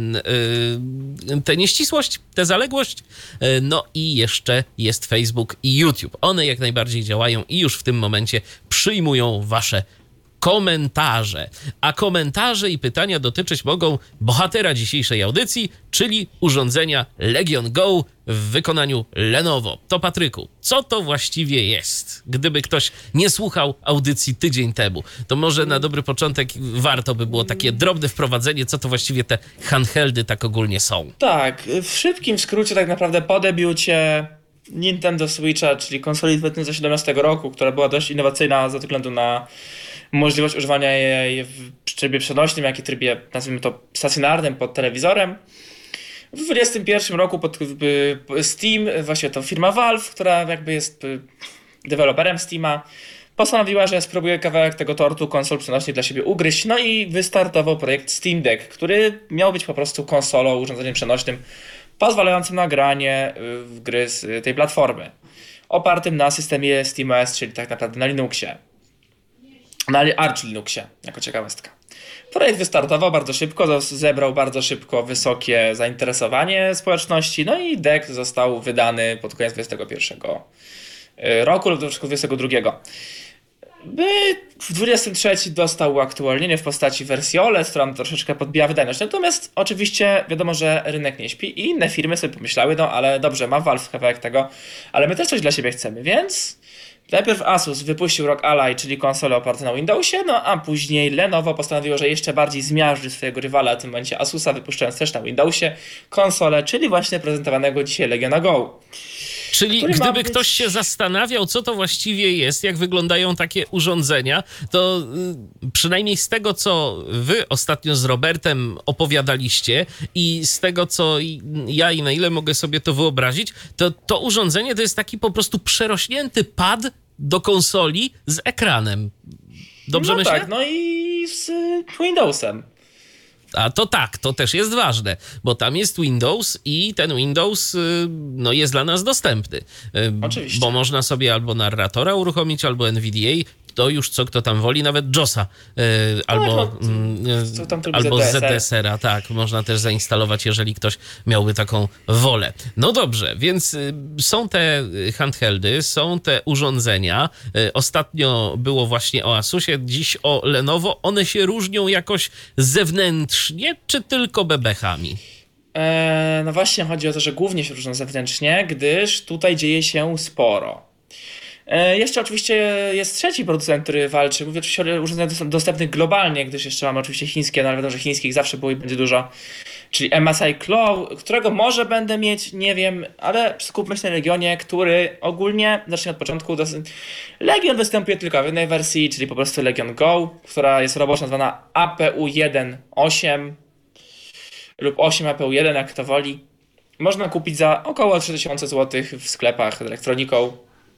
H: tę nieścisłość, tę zaległość. No i jeszcze jest Facebook i YouTube. One jak najbardziej działają i już w tym momencie przyjmują wasze komentarze. A komentarze i pytania dotyczyć mogą bohatera dzisiejszej audycji, czyli urządzenia Legion Go w wykonaniu Lenovo. To Patryku, co to właściwie jest? Gdyby ktoś nie słuchał audycji tydzień temu, to może na dobry początek warto by było takie drobne wprowadzenie, co to właściwie te handheldy tak ogólnie są.
I: Tak, w szybkim skrócie tak naprawdę po debiucie Nintendo Switcha, czyli konsoli z 2017 roku, która była dość innowacyjna ze względu na możliwość używania jej w trybie przenośnym, jak i trybie, nazwijmy to, stacjonarnym pod telewizorem. W 2021 roku Steam, właściwie to firma Valve, która jakby jest deweloperem Steama, postanowiła, że spróbuje kawałek tego tortu konsol przenośnych dla siebie ugryźć, no i wystartował projekt Steam Deck, który miał być po prostu konsolą, urządzeniem przenośnym pozwalającym na granie w gry z tej platformy, opartym na systemie SteamOS, czyli tak naprawdę na Linuxie. Na Arch Linuxie, jako ciekawostka. Projekt wystartował bardzo szybko, zebrał bardzo szybko wysokie zainteresowanie społeczności, no i deck został wydany pod koniec 2021 roku lub 2022. W 23 dostał uaktualnienie w postaci wersji OLED, która troszeczkę podbija wydajność. Natomiast oczywiście wiadomo, że rynek nie śpi i inne firmy sobie pomyślały, no ale dobrze, ma Valve kawałek tego, ale my też coś dla siebie chcemy, więc najpierw Asus wypuścił ROG Ally, czyli konsolę opartą na Windowsie, no a później Lenovo postanowiło, że jeszcze bardziej zmiażdży swojego rywala, w tym momencie Asusa, wypuszczając też na Windowsie konsolę, czyli właśnie prezentowanego dzisiaj Legiona Go.
H: Czyli gdyby ktoś się zastanawiał, co to właściwie jest, jak wyglądają takie urządzenia, to przynajmniej z tego, co wy ostatnio z Robertem opowiadaliście i z tego, co ja i na ile mogę sobie to wyobrazić, to urządzenie to jest taki po prostu przerośnięty pad do konsoli z ekranem. Dobrze myślę?
I: Tak, no i z Windowsem.
H: A to tak, to też jest ważne, bo tam jest Windows i ten Windows no, jest dla nas dostępny.
I: Oczywiście.
H: Bo można sobie albo narratora uruchomić, albo NVDA, to już co kto tam woli, nawet JOSa albo ZDSR-a, tak, można też zainstalować, jeżeli ktoś miałby taką wolę. No dobrze, więc są te handheldy, są te urządzenia. Ostatnio było właśnie o Asusie, dziś o Lenovo. One się różnią jakoś zewnętrznie, czy tylko bebechami?
I: No właśnie chodzi o to, że głównie się różnią zewnętrznie, gdyż tutaj dzieje się sporo. Jeszcze oczywiście jest trzeci producent, który walczy. Mówię oczywiście o urządzeniach dostępnych globalnie, gdyż jeszcze mamy oczywiście chińskie, no ale wiadomo, że chińskich zawsze było i będzie dużo. Czyli MSI Claw, którego może będę mieć, nie wiem, ale skupmy się na Legionie, który ogólnie, zacznijmy od początku, Legion występuje tylko w jednej wersji, czyli po prostu Legion Go, która jest roboczo nazwana APU-1.8 lub 8 APU-1, jak kto woli. Można kupić za około 3000 zł w sklepach z elektroniką.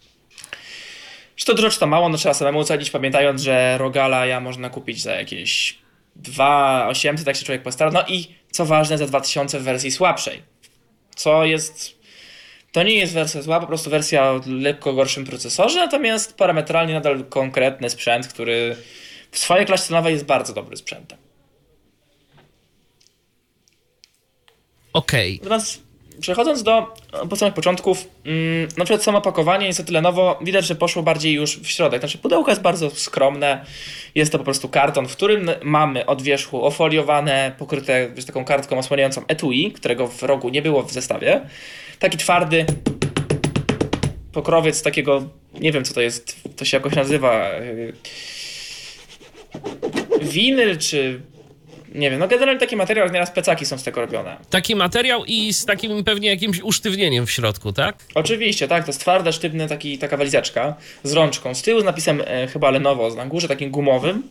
I: Czy to dużo, czy to mało, no trzeba samemu ocenić, pamiętając, że Rogala można kupić za jakieś 2800, tak się człowiek postara. No i co ważne, za 2000 w wersji słabszej. To nie jest wersja zła, po prostu wersja o lekko gorszym procesorze, natomiast parametralnie nadal konkretny sprzęt, który w swojej klasie cenowej jest bardzo dobrym sprzętem.
H: Okej.
I: Natomiast przechodząc do samych początków, na przykład samo opakowanie niestety Lenovo widać, że poszło bardziej już w środek. Znaczy pudełko jest bardzo skromne, jest to po prostu karton, w którym mamy od wierzchu ofoliowane, pokryte taką kartką osłaniającą etui, którego w rogu nie było w zestawie. Taki twardy, pokrowiec takiego, nie wiem co to jest, to się jakoś nazywa, winyl czy... Nie wiem, no generalnie taki materiał, jak nieraz plecaki są z tego robione.
H: Taki materiał i z takim pewnie jakimś usztywnieniem w środku, tak?
I: Oczywiście, tak, to jest twarda, sztywna taka walizeczka z rączką. Z tyłu z napisem chyba Lenovo na górze, takim gumowym.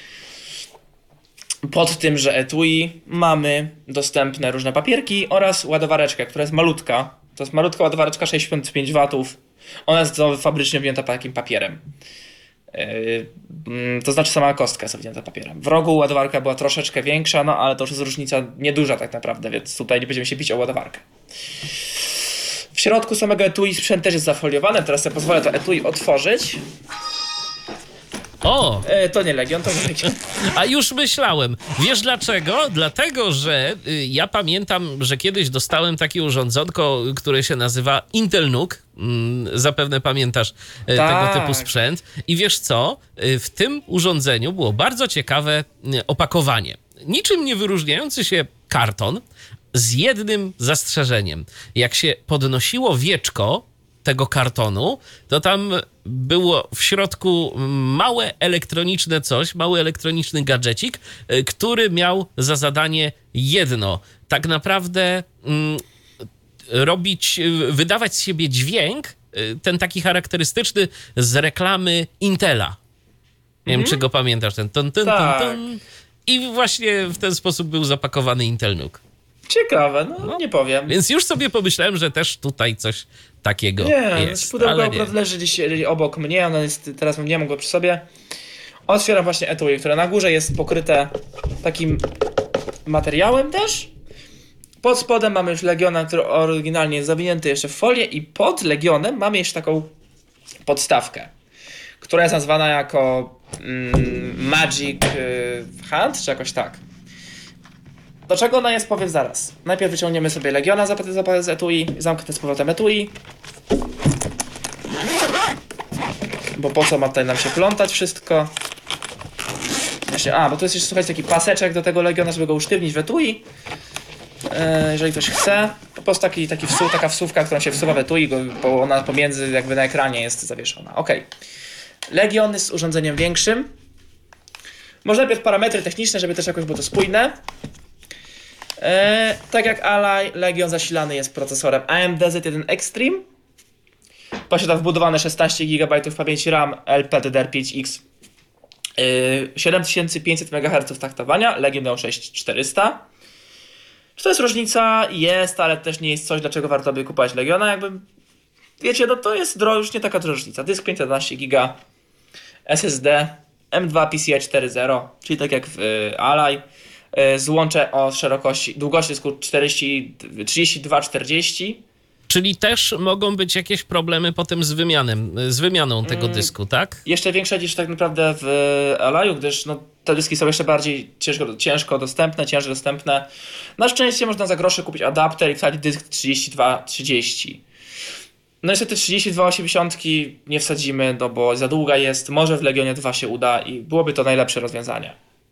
I: Pod tym, że etui mamy dostępne różne papierki oraz ładowareczkę, która jest malutka. To jest malutka ładowareczka 65 W. Ona jest fabrycznie objęta takim papierem. To znaczy sama kostka jest objęta papierem. W rogu ładowarka była troszeczkę większa, no ale to już jest różnica nieduża tak naprawdę, więc tutaj nie będziemy się bić o ładowarkę. W środku samego etui sprzęt też jest zafoliowany. Teraz sobie pozwolę to etui otworzyć.
H: O!
I: To nie Legion, to nie Legion.
H: A już myślałem. Wiesz dlaczego? Dlatego, że ja pamiętam, że kiedyś dostałem takie urządzonko, które się nazywa Intel NUC. Zapewne pamiętasz tego typu sprzęt. I wiesz co? W tym urządzeniu było bardzo ciekawe opakowanie. Niczym nie wyróżniający się karton z jednym zastrzeżeniem. Jak się podnosiło wieczko tego kartonu, to tam było w środku małe elektroniczne coś, mały elektroniczny gadżecik, który miał za zadanie jedno. Tak naprawdę wydawać z siebie dźwięk, ten taki charakterystyczny z reklamy Intela. Nie wiem, czy go pamiętasz, ten ton. I właśnie w ten sposób był zapakowany Intel NUC.
I: Ciekawe, no nie powiem.
H: Więc już sobie pomyślałem, że też tutaj coś takiego jest.
I: Pudełko akurat leży gdzieś obok mnie, ono jest, teraz nie mam go przy sobie. Otwieram właśnie etui, które na górze jest pokryte takim materiałem też. Pod spodem mamy już Legiona, który oryginalnie jest zawinięty jeszcze w folię i pod Legionem mamy jeszcze taką podstawkę, która jest nazwana jako Magic Hand, czy jakoś tak. Do czego ona jest, powiem zaraz. Najpierw wyciągniemy sobie Legiona z etui, zamknę z powrotem etui. Bo po co ma tutaj nam się plątać wszystko? Właśnie, bo to jest jeszcze, słuchajcie, taki paseczek do tego Legiona, żeby go usztywnić w etui. Jeżeli ktoś chce, po prostu taka wsówka, którą się wsuwa w etui, bo ona pomiędzy jakby na ekranie jest zawieszona. Ok. Legion jest urządzeniem większym. Może najpierw parametry techniczne, żeby też jakoś było to spójne. Tak jak Ally, Legion zasilany jest procesorem AMD Z1 Extreme. Posiada wbudowane 16 GB pamięci RAM LPDDR5X, 7500 MHz taktowania, Legion miał 6400. Czy to jest różnica? Jest, ale też nie jest coś, dlaczego warto by kupować Legiona. Jakby, wiecie, no to jest już nie taka różnica. Dysk 512 GB, SSD, M2 PCI 4.0, czyli tak jak w Ally. Złącze o długości dysku 32-40.
H: Czyli też mogą być jakieś problemy potem z wymianą tego dysku, tak?
I: Jeszcze większe niż tak naprawdę w Alaju, gdyż te dyski są jeszcze bardziej ciężko dostępne. Na szczęście można za grosze kupić adapter i wsadzić dysk 32-30. No niestety 32-80 nie wsadzimy, bo za długa jest. Może w Legionie 2 się uda i byłoby to najlepsze rozwiązanie.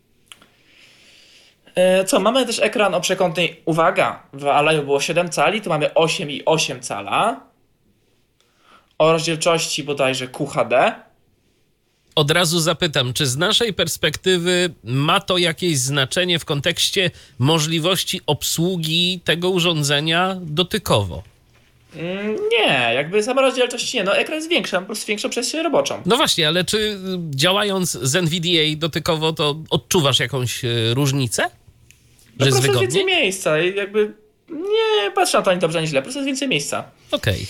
I: Mamy też ekran o przekątnej, uwaga, w Alaju było 7 cali, tu mamy 8,8 cala o rozdzielczości bodajże QHD.
H: Od razu zapytam, czy z naszej perspektywy ma to jakieś znaczenie w kontekście możliwości obsługi tego urządzenia dotykowo?
I: Nie, jakby sama rozdzielczość nie, ekran jest większy, po prostu większą przestrzeń roboczą.
H: No właśnie, ale czy działając z NVDA dotykowo, to odczuwasz jakąś różnicę? Że jest wygodniej?
I: Więcej miejsca i jakby nie patrzę na to ani dobrze, ani źle, po prostu jest więcej miejsca.
H: Okej.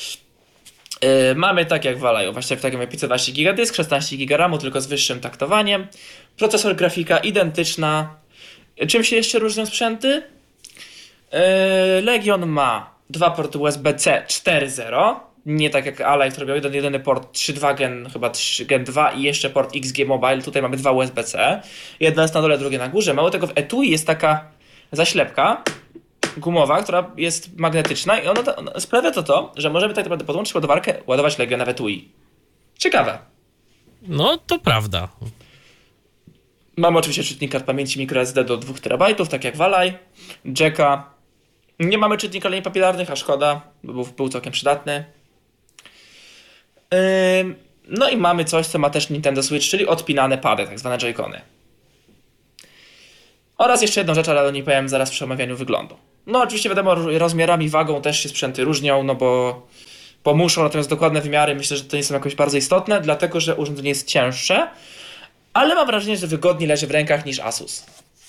I: Mamy tak jak w Alaju, właśnie w takim 512 GB dysk, 16 GB RAMu, tylko z wyższym taktowaniem. Procesor, grafika identyczna. Czym się jeszcze różnią sprzęty? Legion ma 2 porty USB-C 4.0. Nie tak jak Ally, który miał jedyny port 3.2 Gen, chyba 3 Gen 2 i jeszcze port XG Mobile. Tutaj mamy 2 USB-C. Jedno jest na dole, drugie na górze. Mało tego, w etui jest taka zaślepka gumowa, która jest magnetyczna i ona sprawia to, że możemy tak naprawdę podłączyć ładowarkę, ładować Legiona w etui. Ciekawe.
H: No, to prawda.
I: Mamy oczywiście czytnik kart pamięci microSD do 2 TB, tak jak w Ally. Jacka. Nie mamy czytnika linii papilarnych, a szkoda, bo był całkiem przydatny. No i mamy coś, co ma też Nintendo Switch, czyli odpinane pady, tak zwane Joy-Cony. Oraz jeszcze jedną rzecz, ale o niej powiem zaraz przy omawianiu wyglądu. No oczywiście wiadomo, rozmiarami, wagą też się sprzęty różnią, no bo muszą, natomiast dokładne wymiary myślę, że to nie są jakoś bardzo istotne, dlatego że urządzenie jest cięższe, ale mam wrażenie, że wygodniej leży w rękach niż Asus.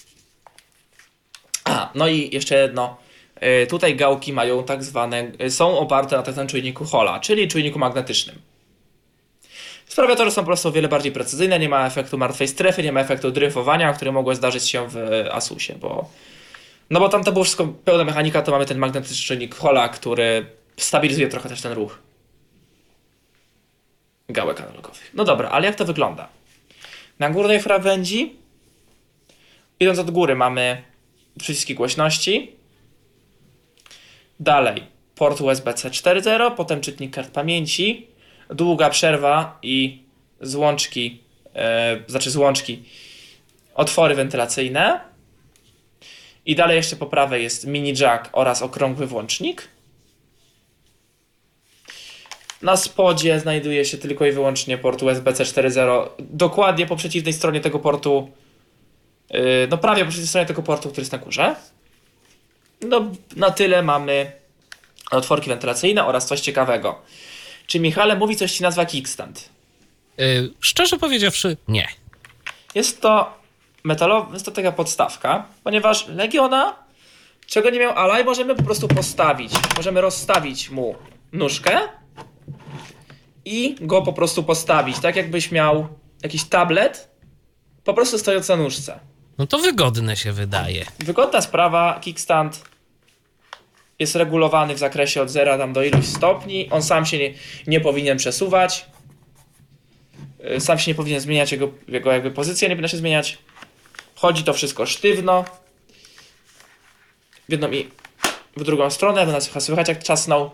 I: No i jeszcze jedno. Tutaj gałki mają tak zwane, są oparte na tak zwanym czujniku Halla, czyli czujniku magnetycznym. Sprawia to, że są po prostu o wiele bardziej precyzyjne, nie ma efektu martwej strefy, nie ma efektu dryfowania, które mogło zdarzyć się w Asusie, bo tam to było wszystko pełna mechanika, to mamy ten magnetyczny czujnik Halla, który stabilizuje trochę też ten ruch gałek analogowych. No dobra, ale jak to wygląda? Na górnej krawędzi, idąc od góry, mamy przyciski głośności. Dalej port USB-C 4.0, potem czytnik kart pamięci, długa przerwa i złączki, otwory wentylacyjne. I dalej jeszcze po prawej jest mini jack oraz okrągły włącznik. Na spodzie znajduje się tylko i wyłącznie port USB-C 4.0, dokładnie po przeciwnej stronie tego portu, no prawie po przeciwnej stronie tego portu, który jest na górze. No na tyle mamy otworki wentylacyjne oraz coś ciekawego. Czy Michale mówi coś ci nazwa kickstand?
H: Szczerze powiedziawszy, nie.
I: Jest to metalowa, jest to taka podstawka, ponieważ Legiona, czego nie miał Ally, możemy po prostu postawić. Możemy rozstawić mu nóżkę i go po prostu postawić, tak jakbyś miał jakiś tablet, po prostu stojąc na nóżce.
H: No to wygodne się wydaje.
I: Wygodna sprawa, kickstand jest regulowany w zakresie od 0 tam do iluś stopni, on sam się nie powinien przesuwać, sam się nie powinien zmieniać, jego jakby pozycja nie powinna się zmieniać. Chodzi to wszystko sztywno, w jedną i w drugą stronę, bo nas słychać jak trzasnął.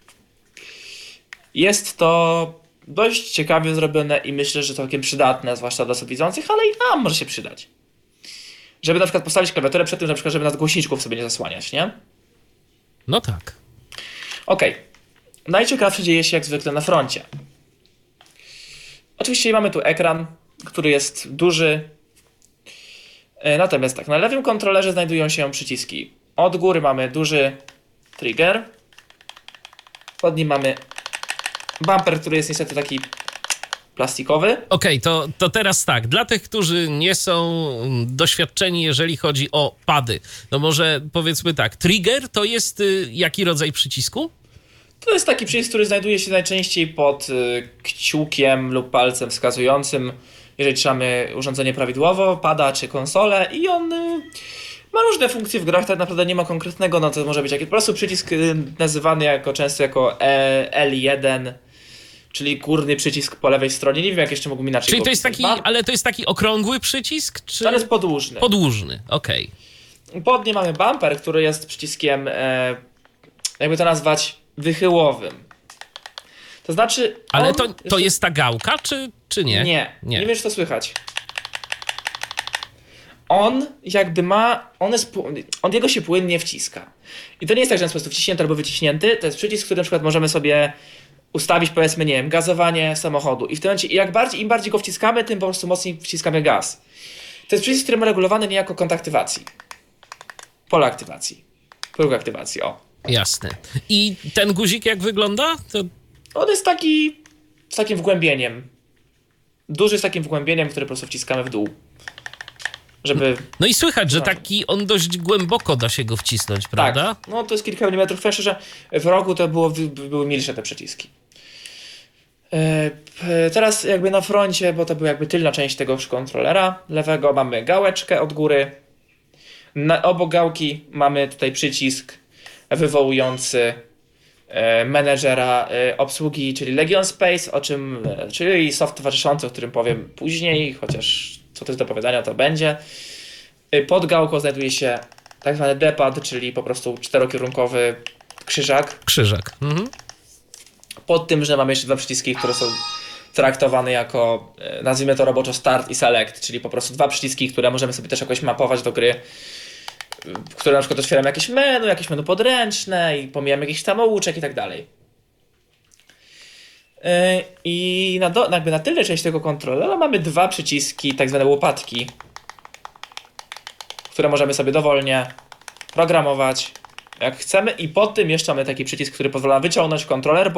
I: Jest to dość ciekawie zrobione i myślę, że całkiem przydatne, zwłaszcza dla osób widzących, ale i nam może się przydać. Żeby na przykład postawić klawiaturę przed tym, na przykład, żeby nad głośniczków sobie nie zasłaniać, nie?
H: No tak.
I: Okej. Najciekawsze dzieje się jak zwykle na froncie. Oczywiście mamy tu ekran, który jest duży. Natomiast tak, na lewym kontrolerze znajdują się przyciski. Od góry mamy duży trigger. Pod nim mamy bumper, który jest niestety taki plastikowy.
H: Okej, to teraz tak, dla tych, którzy nie są doświadczeni, jeżeli chodzi o pady, no może powiedzmy tak, trigger to jest jaki rodzaj przycisku?
I: To jest taki przycisk, który znajduje się najczęściej pod kciukiem lub palcem wskazującym, jeżeli trzymamy urządzenie prawidłowo, pada czy konsolę, i on ma różne funkcje w grach, tak naprawdę nie ma konkretnego, no to może być jakiś po prostu przycisk nazywany często jako L1, czyli górny przycisk po lewej stronie. Nie wiem, jak jeszcze mógłbym inaczej.
H: Czyli to jest taki, ale to jest taki okrągły przycisk? Czy...
I: To jest podłużny.
H: Podłużny, okej.
I: Pod nim mamy bumper, który jest przyciskiem, jakby to nazwać, wychyłowym. To znaczy...
H: Ale to jest ta gałka, czy nie?
I: Nie wiem, czy to słychać. On jakby ma... On jego się płynnie wciska. I to nie jest tak, że on jest po prostu wciśnięty albo wyciśnięty. To jest przycisk, który na przykład możemy sobie ustawić, powiedzmy, nie wiem, gazowanie samochodu. I w tym momencie im bardziej go wciskamy, tym po prostu mocniej wciskamy gaz. To jest przycisk, który ma regulowany niejako kąt aktywacji. Pole aktywacji. Próg aktywacji, o.
H: Jasne. I ten guzik jak wygląda?
I: On jest taki z takim wgłębieniem. Duży z takim wgłębieniem, który po prostu wciskamy w dół. Żeby...
H: No i słychać, że taki on dość głęboko da się go wcisnąć, prawda?
I: Tak, no to jest kilka milimetrów. Powiem szczerze, w rogu to były milsze te przyciski. Teraz jakby na froncie, bo to była jakby tylna część tego kontrolera lewego, mamy gałeczkę od góry. Obok gałki mamy tutaj przycisk wywołujący menedżera obsługi, czyli Legion Space, czyli soft towarzyszący, o którym powiem później, chociaż co to jest do powiadania, to będzie. Pod gałką znajduje się tak zwany D-pad, czyli po prostu czterokierunkowy krzyżak.
H: Mhm.
I: Pod tym, że mamy jeszcze dwa przyciski, które są traktowane jako, nazwijmy to roboczo, start i select, czyli po prostu dwa przyciski, które możemy sobie też jakoś mapować do gry, które na przykład otwieramy jakieś menu podręczne i pomijamy jakiś samouczek i tak dalej. I na tylnej części tego kontrolera mamy 2 przyciski, tak zwane łopatki, które możemy sobie dowolnie programować jak chcemy, i pod tym jeszcze mamy taki przycisk, który pozwala wyciągnąć kontroler,